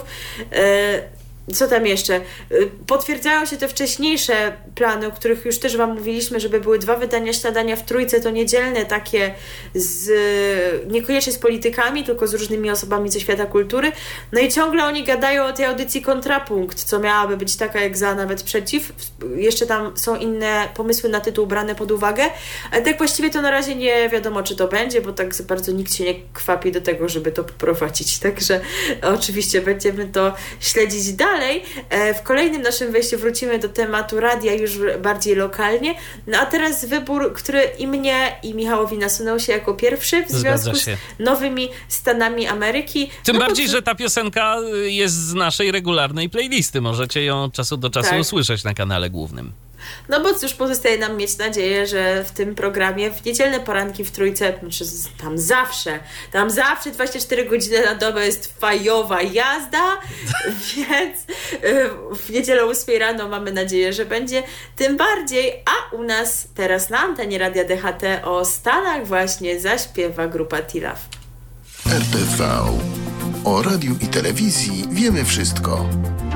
Co tam jeszcze? Potwierdzają się te wcześniejsze plany, o których już też Wam mówiliśmy, żeby były 2 wydania śniadania w Trójce, to niedzielne, takie niekoniecznie z politykami, tylko z różnymi osobami ze świata kultury. No i ciągle oni gadają o tej audycji Kontrapunkt, co miałaby być taka jak za, nawet przeciw. Jeszcze tam są inne pomysły na tytuł brane pod uwagę, ale tak właściwie to na razie nie wiadomo, czy to będzie, bo tak za bardzo nikt się nie kwapi do tego, żeby to poprowadzić. Także oczywiście będziemy to śledzić dalej. dalej. W kolejnym naszym wejściu wrócimy do tematu radia już bardziej lokalnie. No a teraz wybór, który i mnie, i Michałowi nasunął się jako pierwszy w związku z nowymi Stanami Ameryki. Tym bardziej, że ta piosenka jest z naszej regularnej playlisty. Możecie ją od czasu do czasu usłyszeć na kanale głównym. No bo cóż, pozostaje nam mieć nadzieję, że w tym programie w niedzielne poranki w Trójce, tam zawsze 24 godziny na dobę jest fajowa jazda, więc w niedzielę 8 rano mamy nadzieję, że będzie tym bardziej, a u nas teraz na antenie Radia DHT o Stanach właśnie zaśpiewa grupa T-Love. RTV. O radiu i telewizji wiemy wszystko.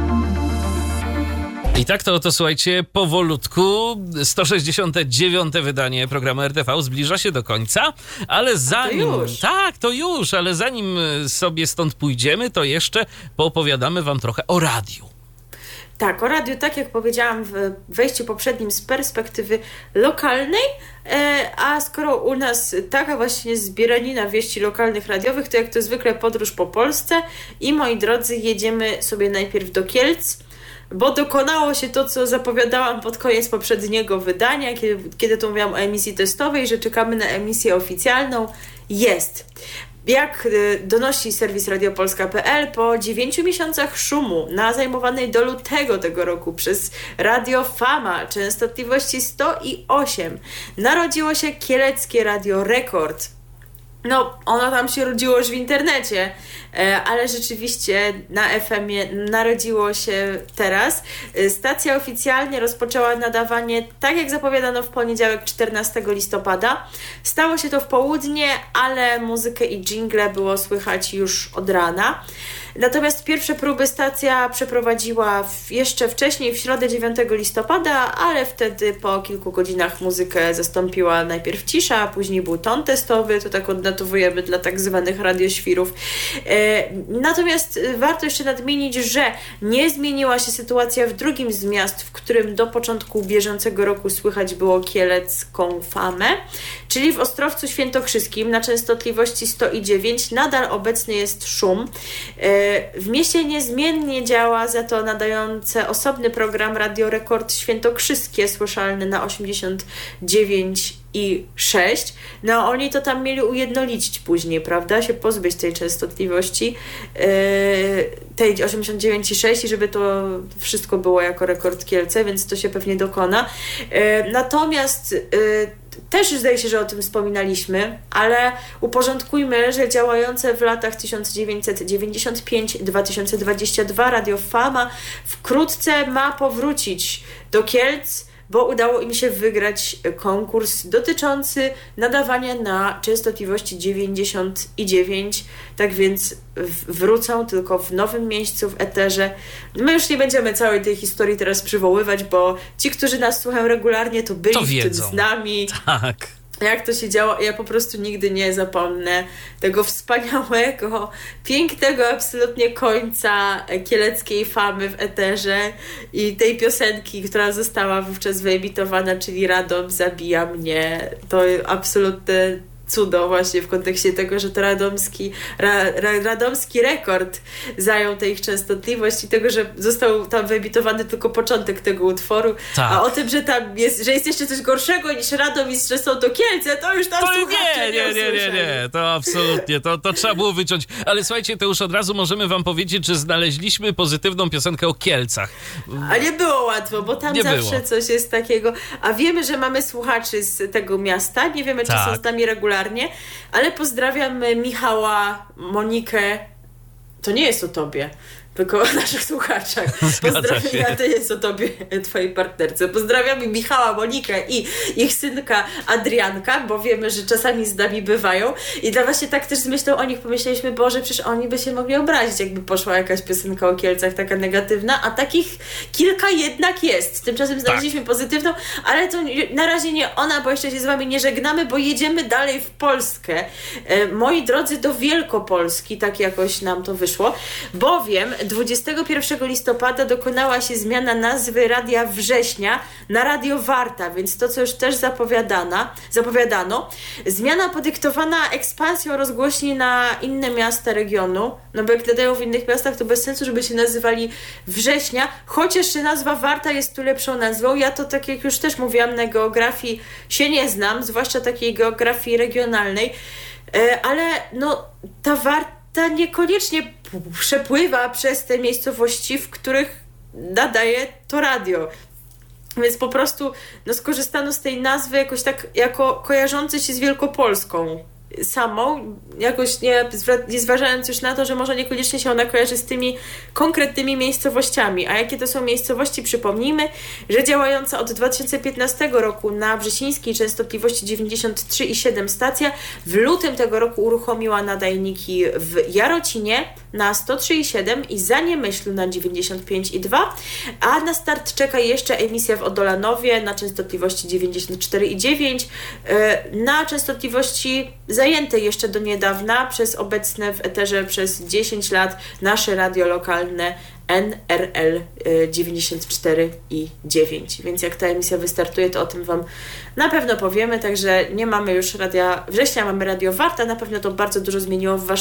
I tak to słuchajcie, powolutku 169. wydanie programu RTV zbliża się do końca, ale zanim... ale zanim sobie stąd pójdziemy, to jeszcze poopowiadamy wam trochę o radiu. Tak, o radiu, tak jak powiedziałam w wejściu poprzednim z perspektywy lokalnej, a skoro u nas taka właśnie zbieranina wieści lokalnych radiowych, to jak to zwykle podróż po Polsce i moi drodzy, jedziemy sobie najpierw do Kielc, bo dokonało się to, co zapowiadałam pod koniec poprzedniego wydania, kiedy to mówiłam o emisji testowej, że czekamy na emisję oficjalną. Jest. Jak donosi serwis radiopolska.pl, po 9 miesiącach szumu na zajmowanej do lutego tego roku przez Radio Fama częstotliwości 108 narodziło się kieleckie Radio Rekord. No, ono tam się rodziło już w internecie, ale rzeczywiście na FM-ie narodziło się teraz. Stacja oficjalnie rozpoczęła nadawanie, tak jak zapowiadano, w poniedziałek 14 listopada. Stało się to w południe, ale muzykę i dżingle było słychać już od rana. Natomiast pierwsze próby stacja przeprowadziła jeszcze wcześniej, w środę 9 listopada, ale wtedy po kilku godzinach muzykę zastąpiła najpierw cisza, a później był ton testowy, to tak odnotowujemy dla tak zwanych radioświrów. Natomiast warto jeszcze nadmienić, że nie zmieniła się sytuacja w drugim z miast, w którym do początku bieżącego roku słychać było kielecką Famę, czyli w Ostrowcu Świętokrzyskim na częstotliwości 109 nadal obecny jest szum. W mieście niezmiennie działa za to nadające osobny program Radio Rekord Świętokrzyskie, słyszalny na 89,6. No oni to tam mieli ujednolicić później, prawda? Się pozbyć tej częstotliwości, tej 89,6 i żeby to wszystko było jako Rekord Kielce, więc to się pewnie dokona. Natomiast też zdaje się, że o tym wspominaliśmy, ale uporządkujmy, że działające w latach 1995-2022 Radio Fama wkrótce ma powrócić do Kielc, bo udało im się wygrać konkurs dotyczący nadawania na częstotliwości 99, tak więc wrócą tylko w nowym miejscu w eterze. My już nie będziemy całej tej historii teraz przywoływać, bo ci, którzy nas słuchają regularnie, to byli wtedy z nami. Tak. Jak to się działo, ja po prostu nigdy nie zapomnę tego wspaniałego, pięknego absolutnie końca kieleckiej Famy w eterze i tej piosenki, która została wówczas wyemitowana, czyli Radom zabija mnie. To absolutne cudo właśnie w kontekście tego, że to radomski rekord zajął tę ich częstotliwość i tego, że został tam wyemitowany tylko początek tego utworu, tak. A o tym, że tam jest, że jest jeszcze coś gorszego niż Radom i że są to Kielce, to już tam słuchacze nie, to absolutnie, to trzeba było wyciąć. Ale słuchajcie, to już od razu możemy wam powiedzieć, że znaleźliśmy pozytywną piosenkę o Kielcach. A nie było łatwo, bo tam zawsze coś jest takiego, a wiemy, że mamy słuchaczy z tego miasta, nie wiemy, czy są z nami regularnie, ale pozdrawiam Michała, Monikę. To nie jest o tobie, tylko o naszych słuchaczach. Pozdrawiam, to jest o tobie, twojej partnerce. Pozdrawiam Michała, Monikę i ich synka Adrianka, bo wiemy, że czasami z nami bywają. I właśnie tak też z myślą o nich pomyśleliśmy, Boże, przecież oni by się mogli obrazić, jakby poszła jakaś piosenka o Kielcach taka negatywna, a takich kilka jednak jest. Tymczasem znaleźliśmy pozytywną, ale to na razie nie ona, bo jeszcze się z wami nie żegnamy, bo jedziemy dalej w Polskę. Moi drodzy, do Wielkopolski, tak jakoś nam to wyszło, bowiem 21 listopada dokonała się zmiana nazwy Radia Września na Radio Warta, więc to, co już też zapowiadano. Zmiana podyktowana ekspansją rozgłośni na inne miasta regionu, no bo jak nadają w innych miastach, to bez sensu, żeby się nazywali Września, chociaż nazwa Warta jest tu lepszą nazwą. Ja to, tak jak już też mówiłam, na geografii się nie znam, zwłaszcza takiej geografii regionalnej, ale no ta Warta niekoniecznie przepływa przez te miejscowości, w których nadaje to radio. Więc po prostu skorzystano z tej nazwy jakoś tak jako kojarzący się z Wielkopolską samą, jakoś nie zważając już na to, że może niekoniecznie się ona kojarzy z tymi konkretnymi miejscowościami. A jakie to są miejscowości? Przypomnijmy, że działająca od 2015 roku na wrzesińskiej częstotliwości 93,7 stacja w lutym tego roku uruchomiła nadajniki w Jarocinie na 103,7 i Zaniemyślu na 95,2, a na start czeka jeszcze emisja w Odolanowie na częstotliwości 94,9, na częstotliwości zajęte jeszcze do niedawna przez obecne w eterze przez 10 lat nasze radio lokalne NRL 94,9. Więc jak ta emisja wystartuje, to o tym Wam na pewno powiemy. Także nie mamy już Radia Września, mamy Radio Warta. Na pewno to bardzo dużo zmieniło w Waszym